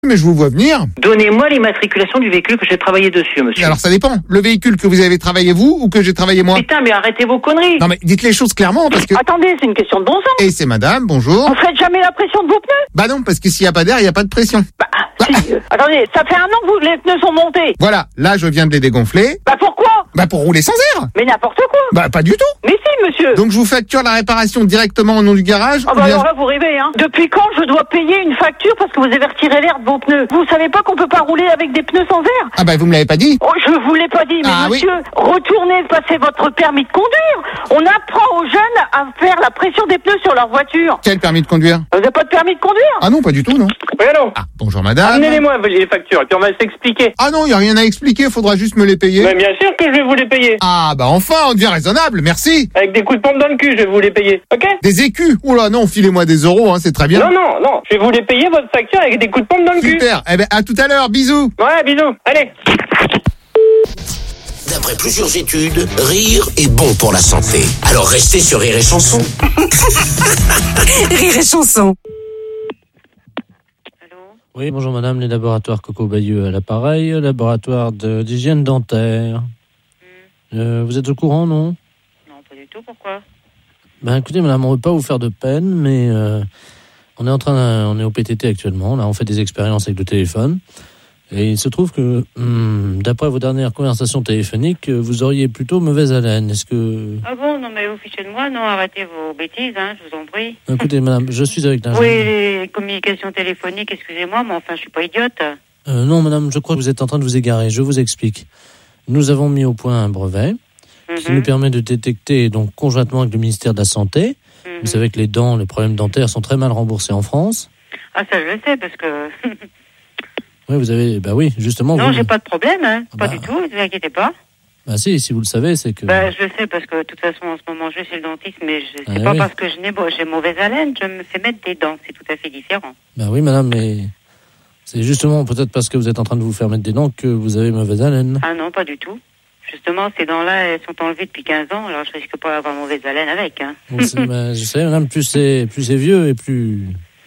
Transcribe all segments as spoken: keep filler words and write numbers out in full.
Mais je vous vois venir. Donnez-moi l'immatriculation du véhicule que j'ai travaillé dessus, monsieur. Alors ça dépend. Le véhicule que vous avez travaillé vous ou que j'ai travaillé moi? Putain, mais arrêtez vos conneries. Non mais dites les choses clairement parce que... Attendez, c'est une question de bon sens. Et c'est madame, bonjour. Vous faites jamais la pression de vos pneus? Bah non, parce que s'il n'y a pas d'air, il n'y a pas de pression. Bah, si, euh, attendez, ça fait un an que vous, les pneus sont montés. Voilà, là je viens de les dégonfler. Bah pourquoi? Bah pour rouler sans air. Mais n'importe quoi. Bah pas du tout. Mais si, monsieur. Donc je vous facture la réparation directement au nom du garage. Ah bah alors là, vous rêvez, hein. Depuis quand je dois payer une facture parce que vous avez retiré l'air de vos pneus? Vous savez pas qu'on peut pas rouler avec des pneus sans air? Ah bah vous me l'avez pas dit. Oh, je vous l'ai pas dit, mais Ah, monsieur, oui. Retournez passer votre permis de conduire. On apprend aux jeunes à faire la pression des pneus sur leur voiture. Quel permis de conduire? Vous avez pas de permis de conduire? Ah non, pas du tout, non. Oui, allô. Ah, bonjour madame. Amenez-les-moi les factures et puis on va s'expliquer. Ah non, il y a rien à expliquer, faudra juste me les payer. Mais bien sûr que je vais vous les payer. Ah bah enfin, on devient raisonnable, merci. Avec des coups de pompe dans le cul, je vais vous les payer, ok? Des écus. Oula non, filez-moi des euros, hein, c'est très bien. Non, non, non, je vais vous les payer votre facture avec des coups de pompe dans le cul. Super. Eh ben à tout à l'heure, bisous. Ouais, bisous, allez. D'après plusieurs études, rire est bon pour la santé. Alors restez sur Rire et Chanson. Rire et Chanson. Oui, bonjour madame, les laboratoires Coco Bayeux à l'appareil, laboratoire de, d'hygiène dentaire. Mm. Euh, vous êtes au courant, non? Non, pas du tout, pourquoi? Ben écoutez madame, on ne veut pas vous faire de peine, mais euh, on est en train, de, on est au P T T actuellement, là on fait des expériences avec le téléphone. Et il se trouve que, hum, d'après vos dernières conversations téléphoniques, vous auriez plutôt mauvaise haleine. Est-ce que... Ah bon, non mais vous fichez de moi, non, arrêtez vos bêtises, hein, je vous en prie. Écoutez, madame, je suis avec l'ingénieur. Oui, les communications téléphoniques, excusez-moi, mais enfin, je suis pas idiote. Euh, non, madame, je crois que vous êtes en train de vous égarer. Je vous explique. Nous avons mis au point un brevet mm-hmm. qui nous permet de détecter, donc conjointement avec le ministère de la Santé. Mm-hmm. Vous savez que les dents, les problèmes dentaires sont très mal remboursés en France. Ah, ça, je le sais, parce que... Oui, vous avez, bah oui, justement. Non, vous... j'ai pas de problème, hein. Pas bah... du tout, ne vous inquiétez pas. Bah si, si vous le savez, c'est que... Bah, je le sais, parce que de toute façon, en ce moment, je vais chez le dentiste, mais je... c'est ah, pas oui. parce que je n'ai j'ai mauvaise haleine, je me fais mettre des dents, c'est tout à fait différent. Bah oui, madame, mais c'est justement peut-être parce que vous êtes en train de vous faire mettre des dents que vous avez mauvaise haleine. Ah non, pas du tout. Justement, ces dents-là, elles sont enlevées depuis quinze ans, alors je risque pas d'avoir mauvaise haleine avec, hein. Donc, bah, je sais, madame, plus c'est, plus c'est vieux et plus...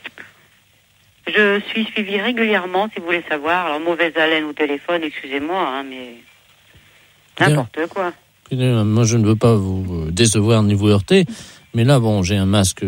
Je suis suivie régulièrement, si vous voulez savoir. Alors, mauvaise haleine au téléphone, excusez-moi, hein, mais... N'importe Bien. quoi. Moi, je ne veux pas vous décevoir ni vous heurter, mais là, bon, j'ai un masque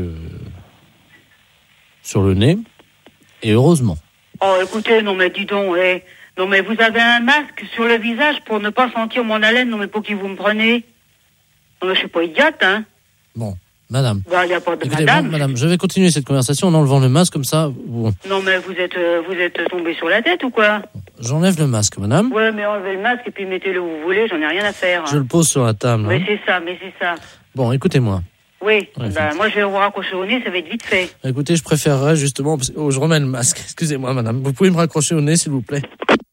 sur le nez, et heureusement. Oh, écoutez, non mais dis donc, eh, non mais vous avez un masque sur le visage pour ne pas sentir mon haleine, non mais pour qui vous me prenez? Non mais je suis pas idiote, hein. Bon. Madame. Bah, il n'y a pas de Écoutez, madame. Bon, madame, je vais continuer cette conversation en enlevant le masque, comme ça... Bon. Non, mais vous êtes, euh, vous êtes tombé sur la tête ou quoi? J'enlève le masque, madame. Ouais, mais enlevez le masque et puis mettez-le où vous voulez, j'en ai rien à faire. Je le pose sur la table. Mais hein. c'est ça, mais c'est ça. Bon, écoutez-moi. Oui, ouais, bah, moi je vais vous raccrocher au nez, ça va être vite fait. Écoutez, je préférerais justement... Oh, je remets le masque, excusez-moi, madame. Vous pouvez me raccrocher au nez, s'il vous plaît?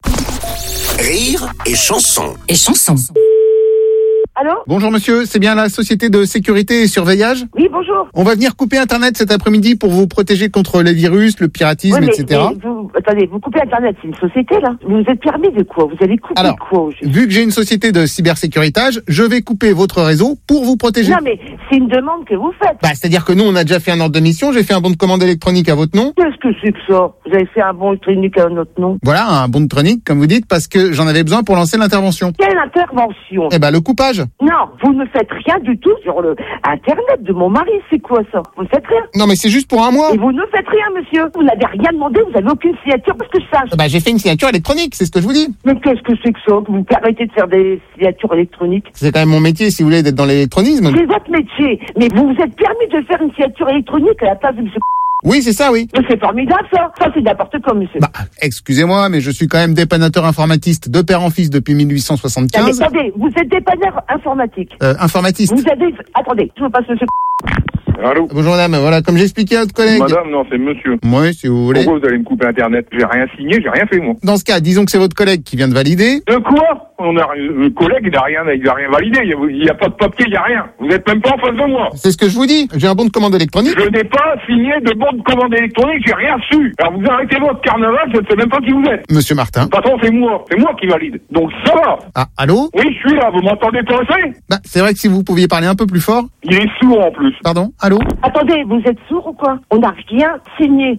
Rire et Chanson. Et Chanson. Allô? Bonjour monsieur, c'est bien la société de sécurité et surveillage? Oui, bonjour. On va venir couper Internet cet après-midi pour vous protéger contre les virus, le piratisme, ouais, mais, et cetera. Mais vous, attendez, vous coupez Internet, c'est une société là? Vous vous êtes permis de quoi? Vous allez couper Alors, quoi au juste? Vu que j'ai une société de cybersécuritage, je vais couper votre réseau pour vous protéger. Non mais c'est une demande que vous faites. Bah, c'est-à-dire que nous, on a déjà fait un ordre de mission, j'ai fait un bon de commande électronique à votre nom. Qu'est-ce que c'est que ça? Vous avez fait un bon électronique à notre nom? Voilà, un bon de électronique, comme vous dites, parce que j'en avais besoin pour lancer l'intervention. Quelle intervention? Eh ben, le coupage. Non, vous ne faites rien du tout sur le Internet de mon mari, c'est quoi ça? Vous ne faites rien? Non, mais c'est juste pour un mois. Et vous ne faites rien, monsieur. Vous n'avez rien demandé, vous n'avez aucune signature parce que je sache. Bah, j'ai fait une signature électronique, c'est ce que je vous dis. Mais qu'est-ce que c'est que ça, que vous permettez de faire des signatures électroniques? C'est quand même mon métier, si vous voulez, d'être dans l'électronisme. C'est votre métier, mais vous vous êtes permis de faire une signature électronique à la place de monsieur. Oui, c'est ça, oui. Mais c'est formidable, ça. Ça, c'est n'importe quoi, monsieur. Bah, excusez-moi, mais je suis quand même dépannateur informatiste de père en fils depuis mille huit cent soixante-quinze. Mais attendez, vous êtes dépanneur informatique. Euh, informatiste. Vous avez... Attendez, je vous passe monsieur... Allô? Bonjour madame, voilà, comme j'expliquais à votre collègue... Madame, non, c'est monsieur. Oui, si vous voulez. Pourquoi vous allez me couper Internet? J'ai rien signé, j'ai rien fait, moi. Dans ce cas, disons que c'est votre collègue qui vient de valider. De quoi? On a, le collègue, il a rien, il a rien validé. Il n'y a, a pas de papier, il n'y a rien. Vous êtes même pas en face de moi. C'est ce que je vous dis. J'ai un bon de commande électronique. Je n'ai pas signé de bon de commande électronique, j'ai rien reçu. Alors vous arrêtez votre carnaval, je ne sais même pas qui vous êtes. Monsieur Martin. Patron, c'est moi. C'est moi qui valide. Donc ça va. Ah, allô? Oui, je suis là. Vous m'entendez passer? Bah, c'est vrai que si vous pouviez parler un peu plus fort. Il est sourd en plus. Pardon? Allô? Attendez, vous êtes sourd ou quoi? On n'a rien signé. Ah,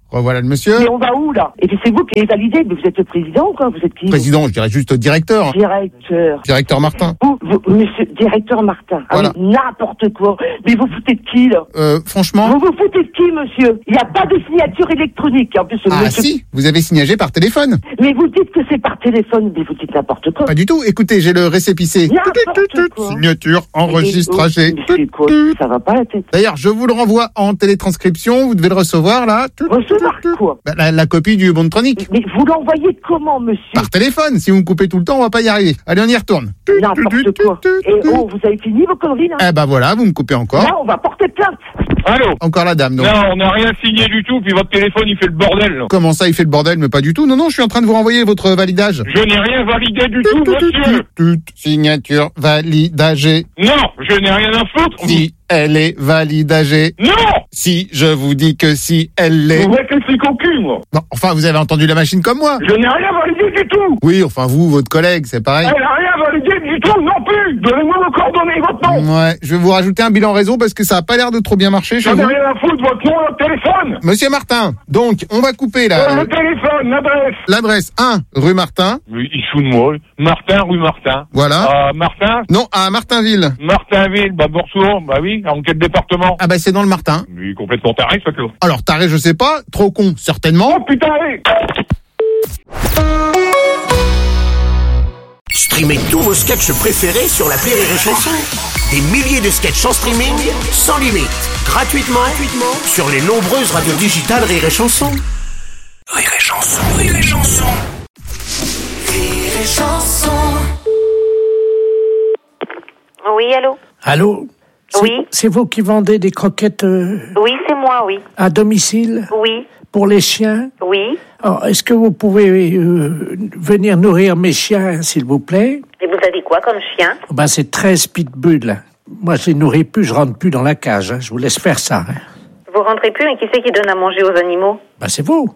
Revoilà le monsieur. Mais on va où, là? Et puis c'est vous qui avez validé, mais vous êtes le président, quoi? Vous êtes qui? Président, je dirais juste directeur. Directeur. Directeur Martin. Vous, vous, monsieur, directeur Martin. Ah Voilà. oui, n'importe quoi. Mais vous foutez de qui, là? Euh, franchement. Vous vous foutez de qui, monsieur? Il n'y a pas de signature électronique. En plus, Ah monsieur... si, vous avez signagé par téléphone. Mais vous dites que c'est par téléphone, mais vous dites n'importe quoi. Pas du tout. Écoutez, j'ai le récépissé. N'importe quoi. Signature, enregistragé. Mais c'est quoi? Ça va pas la tête. D'ailleurs, je vous le renvoie en télétranscription. Vous devez le recevoir, là. Recevoir quoi? Bah, la, la copie du bon de tronique. Mais vous l'envoyez comment, monsieur? Par téléphone. Si vous me coupez tout le temps, on va pas y arriver. Allez, on y retourne. N'importe quoi. Et oh, vous avez fini vos conneries, là? Eh ben voilà, vous me coupez encore. Là, on va porter plainte. Allô? Encore la dame, donc. Non, on n'a rien signé du tout, puis votre téléphone, il fait le bordel, là. Comment ça, il fait le bordel, mais pas du tout. Non, non, je suis en train de vous renvoyer votre validage. Je n'ai rien validé du tout, monsieur. Toute signature validagée. Non, je n'ai rien à foutre. Si elle est validagée. Non! Si je vous dis que si elle l'est. Vous voulez qu'elle s'y cocu, moi? Bon, enfin, vous avez entendu la machine comme moi. Je n'ai rien validé du tout. Oui, enfin, vous, votre collègue, c'est pareil. Elle n'a rien validé du tout non plus. Donnez-moi vos coordonnées, votre nom. Ouais, je vais vous rajouter un bilan réseau parce que ça a pas l'air de trop bien marcher chez J'en ai vous. rien à foutre, votre nom, votre téléphone. Monsieur Martin, donc, on va couper là. Euh, le téléphone, l'adresse. L'adresse un, rue Martin. Oui, il se fout de moi. Martin, rue Martin. Voilà. Euh, Martin? Non, à Martinville. Martinville, bah, Boursour, bah oui, en quel département? Ah bah c'est dans le Martin. Lui, complètement taré, ce clos. Alors, taré, je sais pas. Trop con, Oh certainement. putain, allez! Streamez tous vos sketchs préférés sur l'appli Rire et Chanson. Des milliers de sketchs en streaming, sans limite, gratuitement, gratuitement sur les nombreuses radios digitales Rire et Chanson. Rire et Chanson, Rire et Chanson. Rire et Chanson. Oui, allô? Allô? C'est, Oui. C'est vous qui vendez des croquettes euh, Oui, c'est moi, oui. à domicile Oui, pour les chiens? oui. Alors, est-ce que vous pouvez euh, venir nourrir mes chiens, s'il vous plaît? Et vous avez quoi comme chien? Ben, c'est treize pitbulls. Moi, je les nourris plus, je rentre plus dans la cage. Hein. Je vous laisse faire ça. Hein. Vous rentrez plus, mais qui c'est qui donne à manger aux animaux? Ben, c'est vous.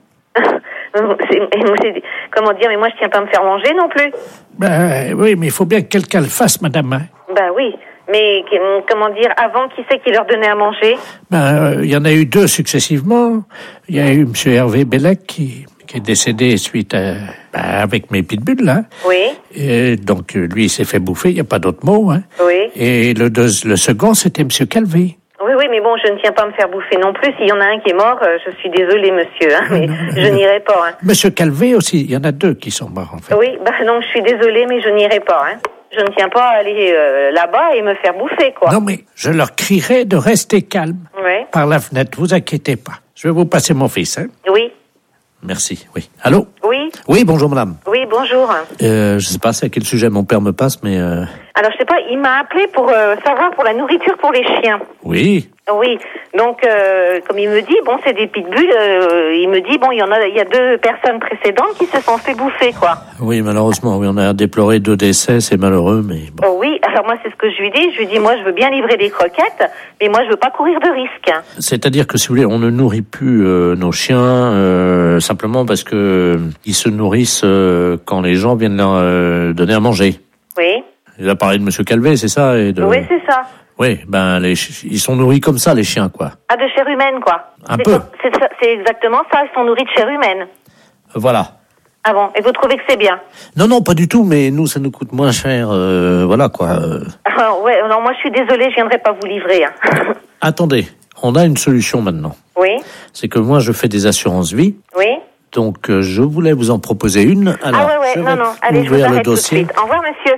C'est- c'est- Comment dire, mais moi je tiens pas à me faire manger non plus. Ben, oui, mais il faut bien que quelqu'un le fasse, madame. Hein. Ben oui, mais que- comment dire, avant, qui c'est qui leur donnait à manger? Ben, il y en a eu deux successivement. Il y a eu M. Hervé Bellec qui, qui est décédé suite à, ben, avec mes pitbulls, là. Oui, Et donc, lui, il s'est fait bouffer, il n'y a pas d'autre mot. Hein. oui. Et le, deux, le second, c'était M. Calvé. Oui, oui, mais bon, je ne tiens pas à me faire bouffer non plus. S'il y en a un qui est mort, euh, je suis désolée, monsieur, hein, mais je n'irai pas. Hein. Monsieur Calvé aussi, il y en a deux qui sont morts, en fait. Oui, bah non, je suis désolée, mais je n'irai pas. Hein. Je ne tiens pas à aller euh, là-bas et me faire bouffer, quoi. Non, mais je leur crierai de rester calme Oui, par la fenêtre, vous inquiétez pas. Je vais vous passer mon fils, hein. oui, Merci, oui. Allô? oui, Oui, bonjour, madame. oui, bonjour. Euh, je sais pas c'est à quel sujet mon père me passe, mais euh, Alors, je sais pas, il m'a appelé pour euh, savoir pour la nourriture pour les chiens. oui. Oui, donc euh, comme il me dit, bon, c'est des pitbulls, euh, il me dit, bon, il y en a, il y a deux personnes précédentes qui se sont fait bouffer, quoi. Oui, malheureusement, oui, on a déploré deux décès, c'est malheureux, mais bon. Oh oui, alors moi, c'est ce que je lui dis. Je lui dis, moi, je veux bien livrer des croquettes, mais moi, je veux pas courir de risque. C'est-à-dire que, si vous voulez, on ne nourrit plus euh, nos chiens euh, simplement parce que euh, ils se nourrissent euh, quand les gens viennent leur euh, donner à manger. Oui, Il a parlé de Monsieur Calvé, c'est ça et de... oui, c'est ça. Oui, ben, les chi- ils sont nourris comme ça, les chiens, quoi. Ah, de chair humaine, quoi. Un C'est peu. comme- C'est, ça- c'est exactement ça, ils sont nourris de chair humaine. Voilà. Ah bon, et vous trouvez que c'est bien? Non, non, pas du tout, mais nous, ça nous coûte moins cher, euh, voilà, quoi. euh. Ah, ouais, non, moi, je suis désolée, je viendrai pas vous livrer. Hein. Attendez, on a une solution maintenant. Oui, C'est que moi, je fais des assurances vie. oui. Donc, euh, je voulais vous en proposer une. Alors, ah ouais, ouais, je non, vais non, allez, je vous ouvrir le arrête tout de dossier. suite. Au revoir, monsieur.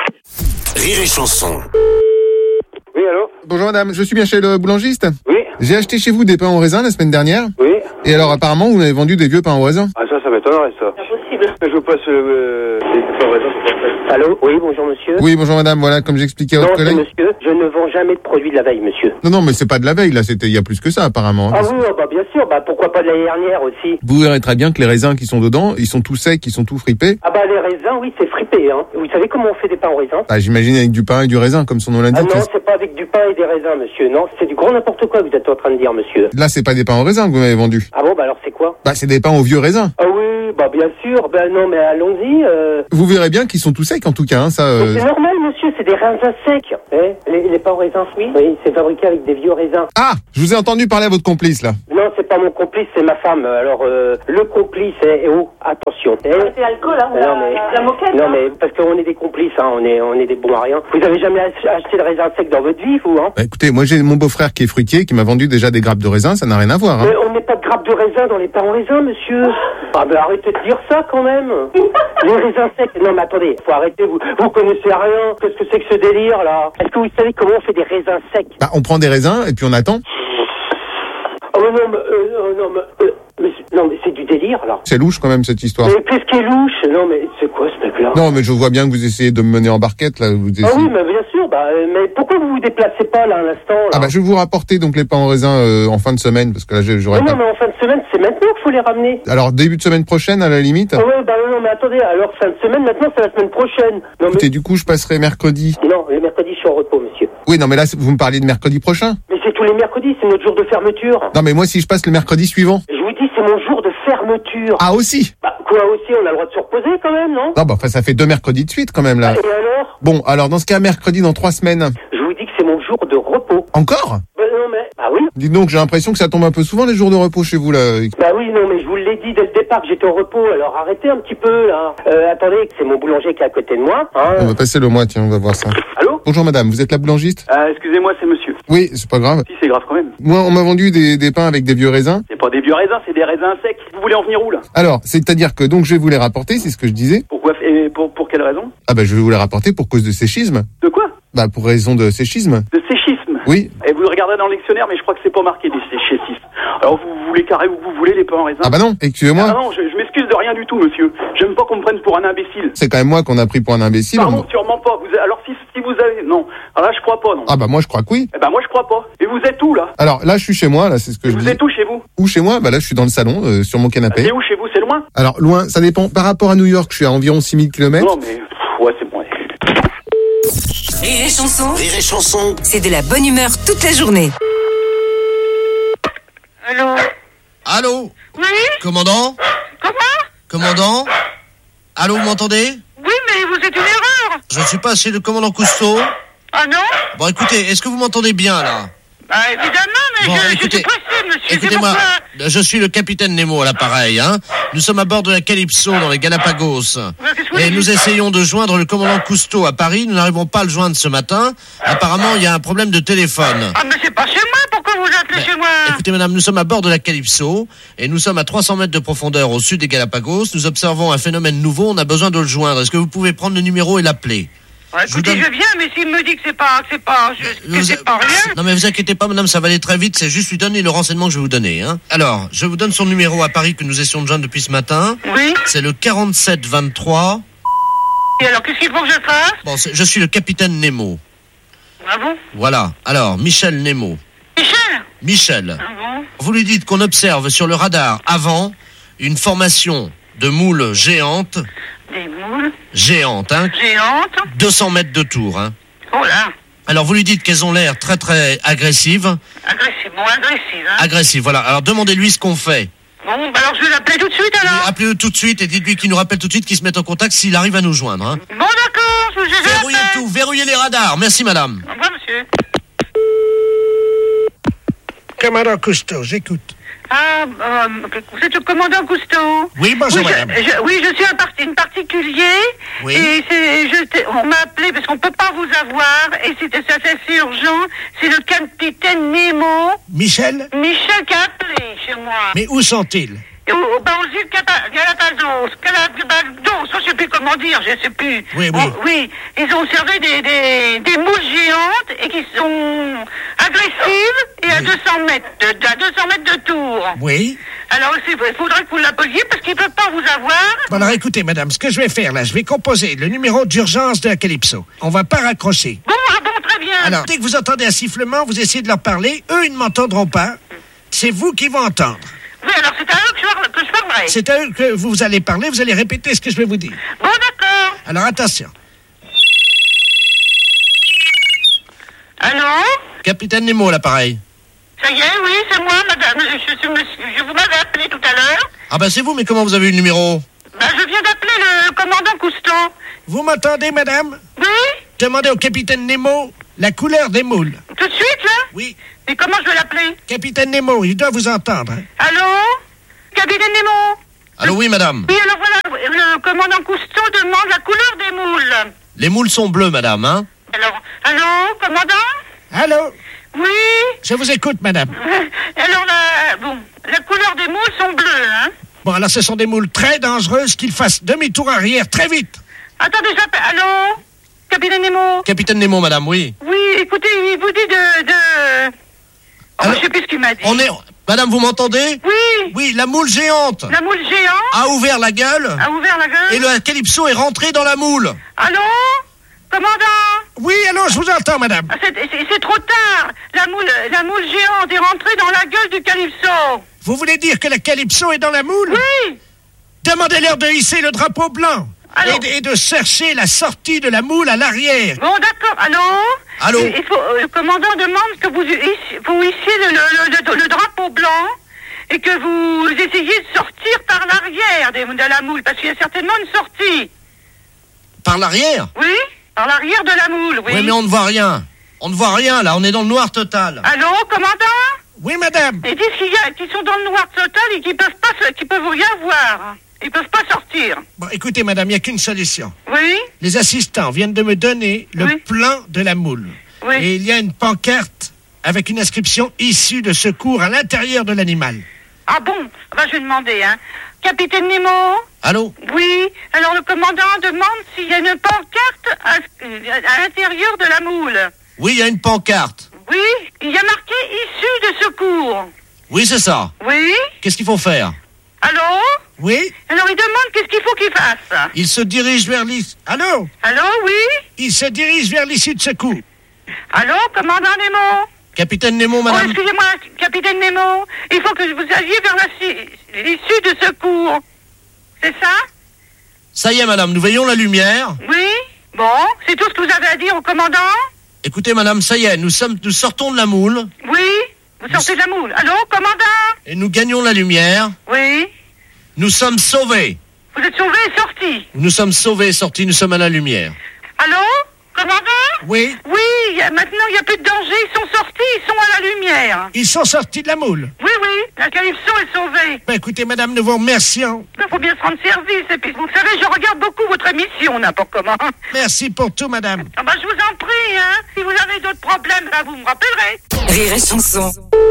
Rire et Chanson. Oui, allô? Bonjour madame, je suis bien chez le boulangiste. Oui, J'ai acheté chez vous des pains au raisin la semaine dernière. oui. Et alors apparemment vous m'avez vendu des vieux pains au raisin. Ah, ça, ça m'étonnerait, ça. Impossible. Je vous passe le... Allô, oui, bonjour monsieur. Oui, bonjour madame, voilà, comme j'expliquais à Non, votre c'est collègue. monsieur, je ne vends jamais de produits de la veille, monsieur. Non, non, mais c'est pas de la veille, là, c'était il y a plus que ça apparemment. Ah oui, oh, bah bien sûr, bah pourquoi pas de l'année dernière aussi. Vous verrez très bien que les raisins qui sont dedans, ils sont tout secs, ils sont tout fripés. Ah bah les raisins, oui, c'est fripé, hein. Vous savez comment on fait des pains au raisin? Bah, j'imagine avec du pain et du raisin, comme son nom Ah l'indique. non, c'est pas avec du pain et des raisins, monsieur. Non, c'est du grand n'importe quoi que vous êtes en train de dire, monsieur. Là, c'est pas des pains au raisin que vous m'avez vendu. Ah bon, bah alors c'est quoi? Bah, c'est des pains au vieux raisin. Ah oui, bah bien sûr. Ben non, mais allons-y. Euh... Vous verrez bien qu'ils sont tous secs en tout cas. Hein, ça. Euh... Mais c'est normal, monsieur. C'est des raisins secs. Eh les, les pains au raisin, oui. Oui, c'est fabriqué avec des vieux raisins. Ah, je vous ai entendu parler à votre complice là. Non, c'est pas mon complice, c'est ma femme. Alors euh, le complice, est eh, oh, attention. Eh c'est l'alcool, hein. Non mais la moquette. Non mais parce qu'on est des complices, hein. On est on est des bons à rien. Vous avez jamais acheté de raisin sec dans votre vie, vous, hein? Bah, écoutez, moi j'ai mon beau-frère qui est fruitier, qui m'a vendu déjà des grappes de raisin. Ça n'a rien à voir. Hein. Mais on met pas de grappes de raisin dans les pains au raisin, monsieur. Ah ben arrêtez de dire ça quand même. Les raisins secs. Non mais attendez, faut arrêter. Vous vous connaissez rien. Qu'est-ce que c'est que ce délire là? Est-ce que vous savez comment on fait des raisins secs? Bah on prend des raisins et puis on attend. Oh non mais euh, non mais, euh, mais non mais c'est du délire là. C'est louche quand même cette histoire. Mais qu'est-ce qui est louche? Non mais c'est quoi ce mec là? Non mais je vois bien que vous essayez de me mener en barquette là. Vous essayez... Ah oui mais bien sûr. Bah mais pourquoi vous vous déplacez pas là à l'instant là? Ah bah je vais vous rapporter donc les pains en raisin euh, en fin de semaine parce que là j'aurais non, pas. Non mais en fin de semaine c'est maintenant qu'il faut les ramener. Alors début de semaine prochaine à la limite. Ah ouais bah non mais attendez alors fin de semaine maintenant c'est la semaine prochaine. Non, Écoutez mais... du coup je passerai mercredi. Non les mercredis je suis en repos monsieur. Oui non mais là vous me parliez de mercredi prochain. Mais c'est tous les mercredis, c'est notre jour de fermeture. Non mais moi si je passe le mercredi suivant. Je vous dis c'est mon jour de fermeture. Ah aussi. Bah quoi aussi, on a le droit de se reposer quand même, non? Non bah enfin ça fait deux mercredis de suite quand même là. Et alors? Bon alors dans ce cas mercredi dans trois semaines. Je vous dis que c'est mon jour de repos. Encore? Bah non mais, bah oui. Dites donc j'ai l'impression que ça tombe un peu souvent les jours de repos chez vous là. Bah oui non mais je vous l'ai dit dès le départ que j'étais au repos, alors arrêtez un petit peu là. Euh, attendez, c'est mon boulanger qui est à côté de moi. Hein. On va passer le mois, tiens on va voir ça. Allô? Bonjour madame, vous êtes la boulangiste? Euh, excusez-moi, c'est monsieur. Oui, c'est pas grave. Si, c'est grave quand même. Moi, on m'a vendu des, des pains avec des vieux raisins. C'est pas des vieux raisins, c'est des raisins secs. Vous voulez en venir où, là? Alors, c'est-à-dire que donc je vais vous les rapporter, c'est ce que je disais. Pourquoi? Et pour, pour quelle raison? Ah bah je vais vous les rapporter pour cause de séchisme. De quoi? Bah pour raison de séchisme. De séchisme? Oui. Et vous regardez dans le dictionnaire, mais je crois que c'est pas marqué des séchismes. Alors vous voulez carrer où vous voulez les pains en raisin? Ah bah non, excusez-moi. Ah non, je, je m'excuse de rien du tout, monsieur. J'aime pas qu'on me prenne pour un imbécile. C'est quand même moi qu'on a pris pour un imbécile. Pardon, on... sûrement pas. Vous, alors si, si vous avez... Non. Alors là, je crois pas, non. Ah bah moi je crois que oui. Eh ben moi, je crois pas. Et vous êtes où, là? Alors là, je suis chez moi, là, c'est ce que Et je vous dis. êtes où chez vous? Où chez moi? Bah là, je suis dans le salon, euh, sur mon canapé. C'est où chez vous? C'est loin? Alors loin, ça dépend. Par rapport à New York, je suis à environ six mille kilomètres. Non mais... Pff, ouais, c'est bon. Ouais. Rire et chanson. Rire et chanson. C'est de la bonne humeur toute la journée. Allô? Allô? Oui? Commandant? Comment? Commandant? Allô, vous m'entendez? Oui, mais vous êtes une erreur. Je ne suis pas chez le commandant Cousteau. Ah non? Bon, écoutez, est-ce que vous m'entendez bien, là? Bah évidemment, mais Bon, je, écoutez, je suis pressé, monsieur. Écoutez-moi, C'est pourquoi... je suis le capitaine Nemo à l'appareil, hein. Nous sommes à bord de la Calypso dans les Galapagos. Et nous essayons de joindre le commandant Cousteau à Paris. Nous n'arrivons pas à le joindre ce matin. Apparemment, il y a un problème de téléphone. Ah mais c'est pas chez moi, pourquoi vous appelez chez moi? Écoutez, madame, nous sommes à bord de la Calypso et nous sommes à trois cents mètres de profondeur au sud des Galapagos. Nous observons un phénomène nouveau, on a besoin de le joindre. Est-ce que vous pouvez prendre le numéro et l'appeler? Ouais, écoutez, je, donne... je viens, mais s'il me dit que c'est pas, que c'est pas, je, que c'est pas rien. Non, mais vous inquiétez pas, madame, ça va aller très vite. C'est juste lui donner le renseignement que je vais vous donner, hein. Alors, je vous donne son numéro à Paris que nous essayons de joindre depuis ce matin. Oui. C'est le quarante-sept vingt-trois. Et alors, qu'est-ce qu'il faut que je fasse? Bon, je suis le capitaine Nemo. Ah bon? Voilà. Alors, Michel Nemo. Michel? Michel. Ah bon? Vous lui dites qu'on observe sur le radar avant une formation de moules géantes. Des moules? Géantes, hein. Géantes? deux cents mètres de tour, hein. Oh là. Alors, vous lui dites qu'elles ont l'air très, très agressives. Agressives, bon, agressives, hein. Agressives, voilà. Alors, demandez-lui ce qu'on fait. Bon, bah alors je vais l'appeler tout de suite, alors. Oui, appelez-le tout de suite et dites-lui qu'il nous rappelle tout de suite qu'il se mette en contact s'il arrive à nous joindre, hein. Bon, d'accord, je vais Verrouillez tout, verrouillez les radars. Merci, madame. Au revoir, monsieur. Commandant Cousteau, j'écoute. Ah, euh, vous êtes le commandant Cousteau? Oui, bonjour, oui, madame. Je, je, oui, je suis un, parti, une particulier. Oui. Et c'est, je, on m'a appelé parce qu'on peut pas vous avoir. Et c'était ça, c'est assez urgent. C'est le capitaine Nemo. Michel? Michel qui a appelé chez moi. Mais où sont-ils? Au, au bah, aux îles Galapagos. Galapagos, je sais plus comment dire, je sais plus. Oui, oui. Oh, oui, ils ont observé des, des, des mouches géantes et qui sont agressives et à Oui. deux cents mètres, de, à deux cents mètres de tour. Oui. Alors, il faudrait que vous l'appeliez parce qu'ils ne peuvent pas vous avoir. Bon, alors écoutez, madame, ce que je vais faire là, je vais composer le numéro d'urgence de la Calypso. On va pas raccrocher. Bon, ah bon, très bien. Alors, dès que vous entendez un sifflement, vous essayez de leur parler. Eux, ils ne m'entendront pas. C'est vous qui vont entendre. Oui, alors c'est à eux que je, que je parlerai. C'est à eux que vous allez parler, vous allez répéter ce que je vais vous dire. Bon, d'accord. Alors, attention. Allô? Capitaine Nemo, à l'appareil. Ça y est, oui, c'est moi, madame. Je, je, je, je vous m'avais appelé tout à l'heure. Ah bah c'est vous, mais comment vous avez eu le numéro? Ben, je viens d'appeler le commandant Cousteau. Vous m'entendez, madame? Oui? Demandez au capitaine Nemo la couleur des moules. Tout de suite, là? Oui. Et comment je vais l'appeler? Capitaine Nemo, il doit vous entendre. Hein. Allô? Capitaine Nemo? Allô, oui, madame. Oui, alors voilà, le commandant Cousteau demande la couleur des moules. Les moules sont bleues, madame, hein? Alors, allô, commandant? Allô? Oui? Je vous écoute, madame. Alors, la, bon, la couleur des moules sont bleues, hein? Bon, alors ce sont des moules très dangereuses qu'il fasse demi-tour arrière très vite. Attendez, j'appelle. Allô? Capitaine Nemo? Capitaine Nemo, madame, oui. Oui, écoutez, il vous dit de... de... Oh, Alors, je sais plus ce qu'il m'a dit. On est... Madame, vous m'entendez? Oui. Oui, la moule géante. La moule géante a ouvert la gueule. A ouvert la gueule. Et le calypso est rentré dans la moule. Allô? Commandant? Oui, allô, je vous entends, madame. C'est, c'est, c'est trop tard. La moule, la moule géante est rentrée dans la gueule du calypso. Vous voulez dire que le calypso est dans la moule? Oui. Demandez-leur de hisser le drapeau blanc. Et de, et de chercher la sortie de la moule à l'arrière. Bon, d'accord. Allô? Allô? Il faut, euh, le commandant demande que vous, hissiez- vous hissiez le, le, le, le drapeau blanc et que vous essayiez de sortir par l'arrière des- de la moule, parce qu'il y a certainement une sortie. Par l'arrière? Oui? Par l'arrière de la moule, oui. Oui, mais on ne voit rien. On ne voit rien, là. On est dans le noir total. Allô, commandant? Oui, madame. Ils disent qu'il y a, qu'ils sont dans le noir total et qu'ils peuvent pas, se- qu'ils peuvent rien voir. Ils peuvent pas sortir. Bon, écoutez, madame, il n'y a qu'une solution. Oui? Les assistants viennent de me donner le Oui. plan de la moule. Oui. Et il y a une pancarte avec une inscription issue de secours à l'intérieur de l'animal. Ah bon? Bah, je vais demander, hein. Capitaine Nemo? Allô? Oui. Alors, le commandant demande s'il y a une pancarte à, à l'intérieur de la moule. Oui, il y a une pancarte. Oui? Il y a marqué issue de secours. Oui, c'est ça. Oui? Qu'est-ce qu'il faut faire? Allô? Oui? Alors, il demande qu'est-ce qu'il faut qu'il fasse. Il se dirige vers l'issue. Allô? Allô, oui? Il se dirige vers l'issue de secours. Allô, commandant Nemo? Capitaine Nemo, Oh, madame. excusez-moi, capitaine Nemo. Il faut que vous alliez vers la si- l'issue de secours. C'est ça? Ça y est, madame, nous voyons la lumière. Oui? Bon, c'est tout ce que vous avez à dire au commandant? Écoutez, madame, ça y est, nous sommes, nous sortons de la moule Oui? Vous sortez de la moule. Allô, commandant? et nous gagnons la lumière. Oui? Nous sommes sauvés. Vous êtes sauvé et sorti. Nous sommes sauvés et sortis, nous sommes à la lumière. Allô? Commandant? Oui? Oui, y a- maintenant il n'y a plus de danger, ils sont sortis, ils sont à la lumière. Ils sont sortis de la moule. Oui, oui, la calypso est sauvée. Ben, écoutez, madame, nous vous remercions. Il faut bien se rendre service, et puis vous savez, je regarde beaucoup votre émission, n'importe comment. Merci pour tout, madame. Ah bah, je vous en prie, hein. Si vous avez d'autres problèmes, là, vous me rappellerez. Rire et chanson.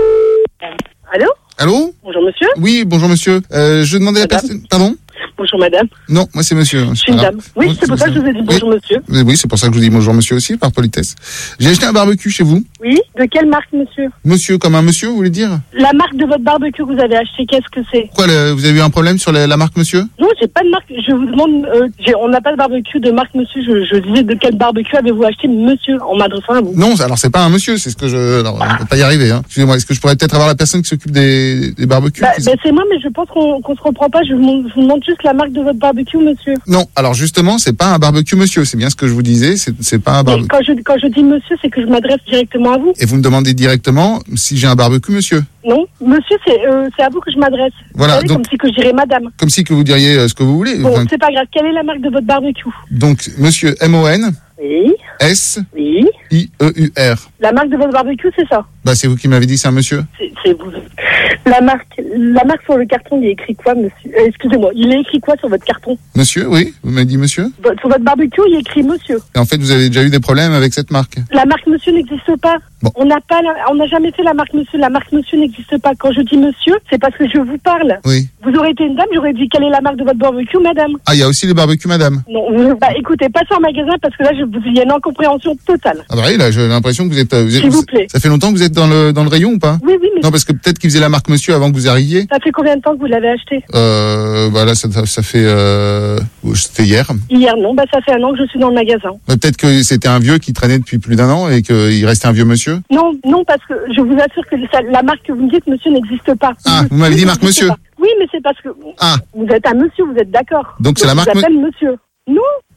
Allô? Allô? Bonjour monsieur. Oui, bonjour monsieur. Euh, je demandais la personne... Pardon? Bonjour madame. Non, moi c'est monsieur. Je suis une dame. Oui, c'est pour ça que je vous ai dit bonjour monsieur. Oui, oui, c'est pour ça que je vous dis bonjour monsieur aussi, par politesse. J'ai acheté un barbecue chez vous. Oui, de quelle marque monsieur? Monsieur, comme un monsieur, vous voulez dire? La marque de votre barbecue que vous avez acheté, qu'est-ce que c'est? Quoi, le- vous avez eu un problème sur la, la marque monsieur? Non, j'ai pas de marque. Je vous demande, euh, j'ai- on n'a pas de barbecue de marque monsieur. Je, je disais de quel barbecue avez-vous acheté monsieur en m'adressant à vous? Non, alors c'est pas un monsieur, c'est ce que je... Alors, on peut pas y arriver, hein. Excusez-moi, est-ce que je pourrais peut-être avoir la personne qui s'occupe des, des barbecues? Bah, qui- bah, c'est moi, mais je pense qu'on qu'on se reprend pas. Je vous, demande, je vous demande juste la marque de votre barbecue monsieur. Non, alors justement, c'est pas un barbecue monsieur, c'est bien ce que je vous disais, c'est c'est pas un Et barbecue. quand je, quand je dis monsieur, c'est que je m'adresse directement à vous. Et vous me demandez directement si j'ai un barbecue monsieur. Non, monsieur, c'est euh, c'est à vous que je m'adresse. Voilà, Vous savez, donc- comme si que je dirais madame. Comme si que vous diriez euh, ce que vous voulez. Bon, Enfin, c'est pas grave. Quelle est la marque de votre barbecue? donc, monsieur M O N Oui, S oui. I E U R. La marque de votre barbecue, c'est ça? Bah, c'est vous qui m'avez dit c'est un monsieur. C'est c'est vous. La marque, la marque sur le carton, il est écrit quoi, monsieur? Euh, Excusez-moi, il est écrit quoi sur votre carton? Monsieur, oui, vous m'avez dit monsieur. Vo- Sur votre barbecue, il est écrit monsieur. Et en fait, vous avez déjà eu des problèmes avec cette marque. La marque monsieur n'existe pas. Bon. On n'a pas, la- on n'a jamais fait la marque monsieur. La marque monsieur n'existe pas. Quand je dis monsieur, c'est parce que je vous parle. Oui. Vous aurez été une dame, j'aurais dit quelle est la marque de votre barbecue, madame? Ah, il y a aussi les barbecues madame. Non, vous- bah écoutez, passez en magasin parce que là, je vous il y a une incompréhension totale. Ah bah oui, là, j'ai l'impression que vous êtes... euh, Vous êtes S'il vous plaît. Ça fait longtemps que vous êtes dans le, dans le rayon ou pas? Oui, oui, mais Non, parce que peut-être qu'ils faisaient la marque monsieur avant que vous arriviez. ça fait combien de temps que vous l'avez acheté? Euh, bah là, ça, ça fait... Euh, c'était hier. Hier, non, bah ça fait un an que je suis dans le magasin. Mais peut-être que c'était un vieux qui traînait depuis plus d'un an et qu'il restait un vieux monsieur. Non, non, parce que je vous assure que ça- la marque que vous me dites, monsieur, n'existe pas. Ah, vous m'avez dit marque n'existe monsieur. pas. Oui, mais c'est parce que Ah. vous êtes un monsieur, vous êtes d'accord. Donc c'est la je marque vous appelle monsieur. Non,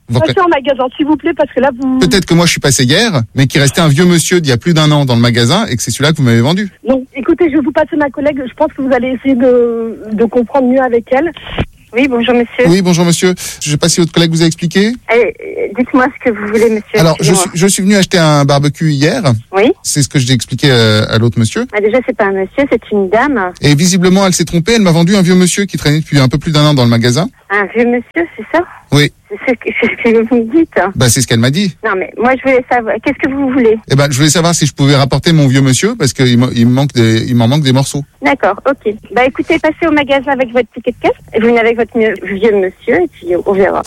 Vous Passez en magasin, s'il vous plaît, parce que là, vous... Peut-être que moi je suis passé hier, mais qu'il restait un vieux monsieur d'il y a plus d'un an dans le magasin et que c'est celui-là que vous m'avez vendu. Non, écoutez, je vais vous passer ma collègue. Je pense que vous allez essayer de, de comprendre mieux avec elle. Oui, bonjour monsieur. Oui, bonjour monsieur. Je sais pas si votre collègue vous a expliqué. Allez, euh, dites-moi ce que vous voulez monsieur. Alors, je suis, je suis venu acheter un barbecue hier. Oui. C'est ce que j'ai expliqué euh, à l'autre monsieur. Ah, déjà, c'est pas un monsieur, c'est une dame. Et visiblement, elle s'est trompée. Elle m'a vendu un vieux monsieur qui traînait depuis un peu plus d'un an dans le magasin. Un vieux monsieur, c'est ça? Oui. C'est ce que, c'est ce que vous me dites. Bah, c'est ce qu'elle m'a dit. Non, mais moi, je voulais savoir, qu'est-ce que vous voulez? Eh ben, je voulais savoir si je pouvais rapporter mon vieux monsieur parce qu'il me, il me manque des, il m'en manque des morceaux. D'accord, ok. Bah, écoutez, passez au magasin avec votre ticket de caisse. Et vous venez avec votre mieux- vieux monsieur et puis on verra.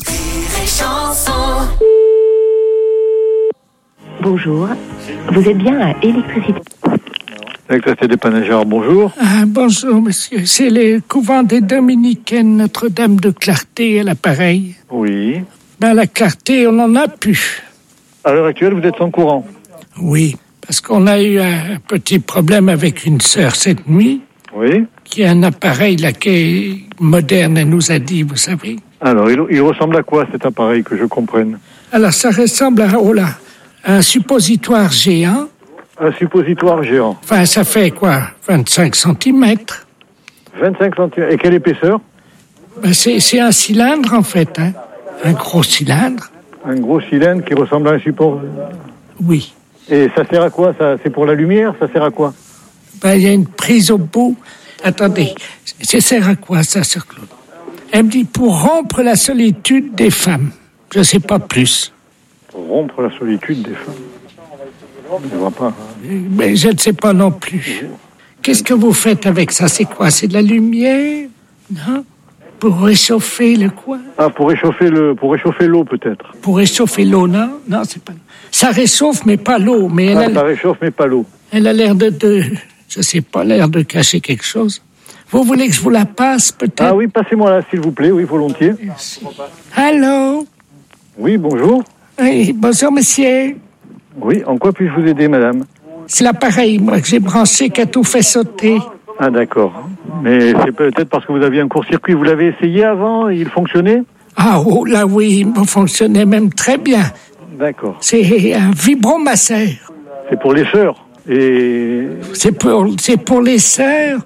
Bonjour, vous êtes bien à Électricité. Électricité des Panagères, bonjour. Ah, bonjour, monsieur. C'est le couvent des Dominicaines Notre-Dame de Clarté à l'appareil. Oui. Ben, la Clarté, on n'en a plus. À l'heure actuelle, vous êtes sans courant. Oui, parce qu'on a eu un petit problème avec une sœur cette nuit. Oui. Qui a un appareil là qui est moderne, elle nous a dit, vous savez. Alors, il, il ressemble à quoi cet appareil, que je comprenne? Alors, ça ressemble à, oh là, un suppositoire géant. Un suppositoire géant. Enfin, ça fait quoi? vingt-cinq centimètres. vingt-cinq centimètres. Et quelle épaisseur? Ben, c'est, c'est un cylindre, en fait, hein. Un gros cylindre. Un gros cylindre qui ressemble à un support. Oui. Et ça sert à quoi, ça? C'est pour la lumière? Ça sert à quoi? Ben, il y a une prise au bout. Attendez, ça sert à quoi, ça, Sir Claude? Elle me dit, pour rompre la solitude des femmes. Je sais pas plus. Pour rompre la solitude des femmes. Je ne vois pas. Hein. Mais je ne sais pas non plus. Qu'est-ce que vous faites avec ça? C'est quoi? C'est de la lumière? Non? Pour réchauffer le quoi? Ah, pour réchauffer le, pour réchauffer l'eau, peut-être. Pour réchauffer l'eau, non? Non, c'est pas... Ça réchauffe, mais pas l'eau. Mais elle ah, a... ça réchauffe, mais pas l'eau. Elle a l'air de, de... Je sais pas, l'air de cacher quelque chose. Vous voulez que je vous la passe, peut-être? Ah oui, passez-moi là, s'il vous plaît. Oui, volontiers. Merci. Allô? Oui, bonjour. Oui, bonjour, monsieur. Oui, en quoi puis-je vous aider, madame? C'est l'appareil, moi, que j'ai branché, qui a tout fait sauter. Ah, d'accord. Mais c'est peut-être parce que vous aviez un court-circuit. Vous l'avez essayé avant et il fonctionnait? Ah, oh, là, oui, il fonctionnait même très bien. D'accord. C'est un vibromasseur. C'est pour les sœurs. Et... C'est pour, c'est pour les sœurs.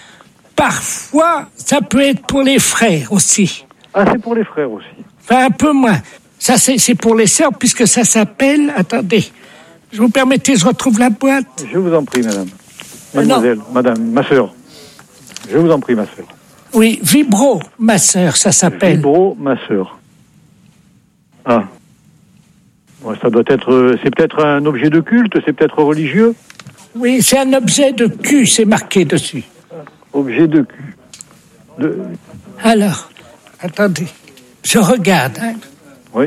Parfois, ça peut être pour les frères aussi. Ah, c'est pour les frères aussi. Enfin, un peu moins. Ça, c'est, c'est pour les sœurs, puisque ça s'appelle... Attendez, je vous permettez, je retrouve la boîte. Je vous en prie, madame. Mademoiselle, madame, ma sœur. Je vous en prie, ma sœur. Oui, vibromasseur, ça s'appelle. Vibromasseur. Ah. Ouais, ça doit être... C'est peut-être un objet de culte, c'est peut-être religieux? Oui, c'est un objet de cul, c'est marqué dessus. Objet de cul. De... Alors, attendez, je regarde. Hein. Oui.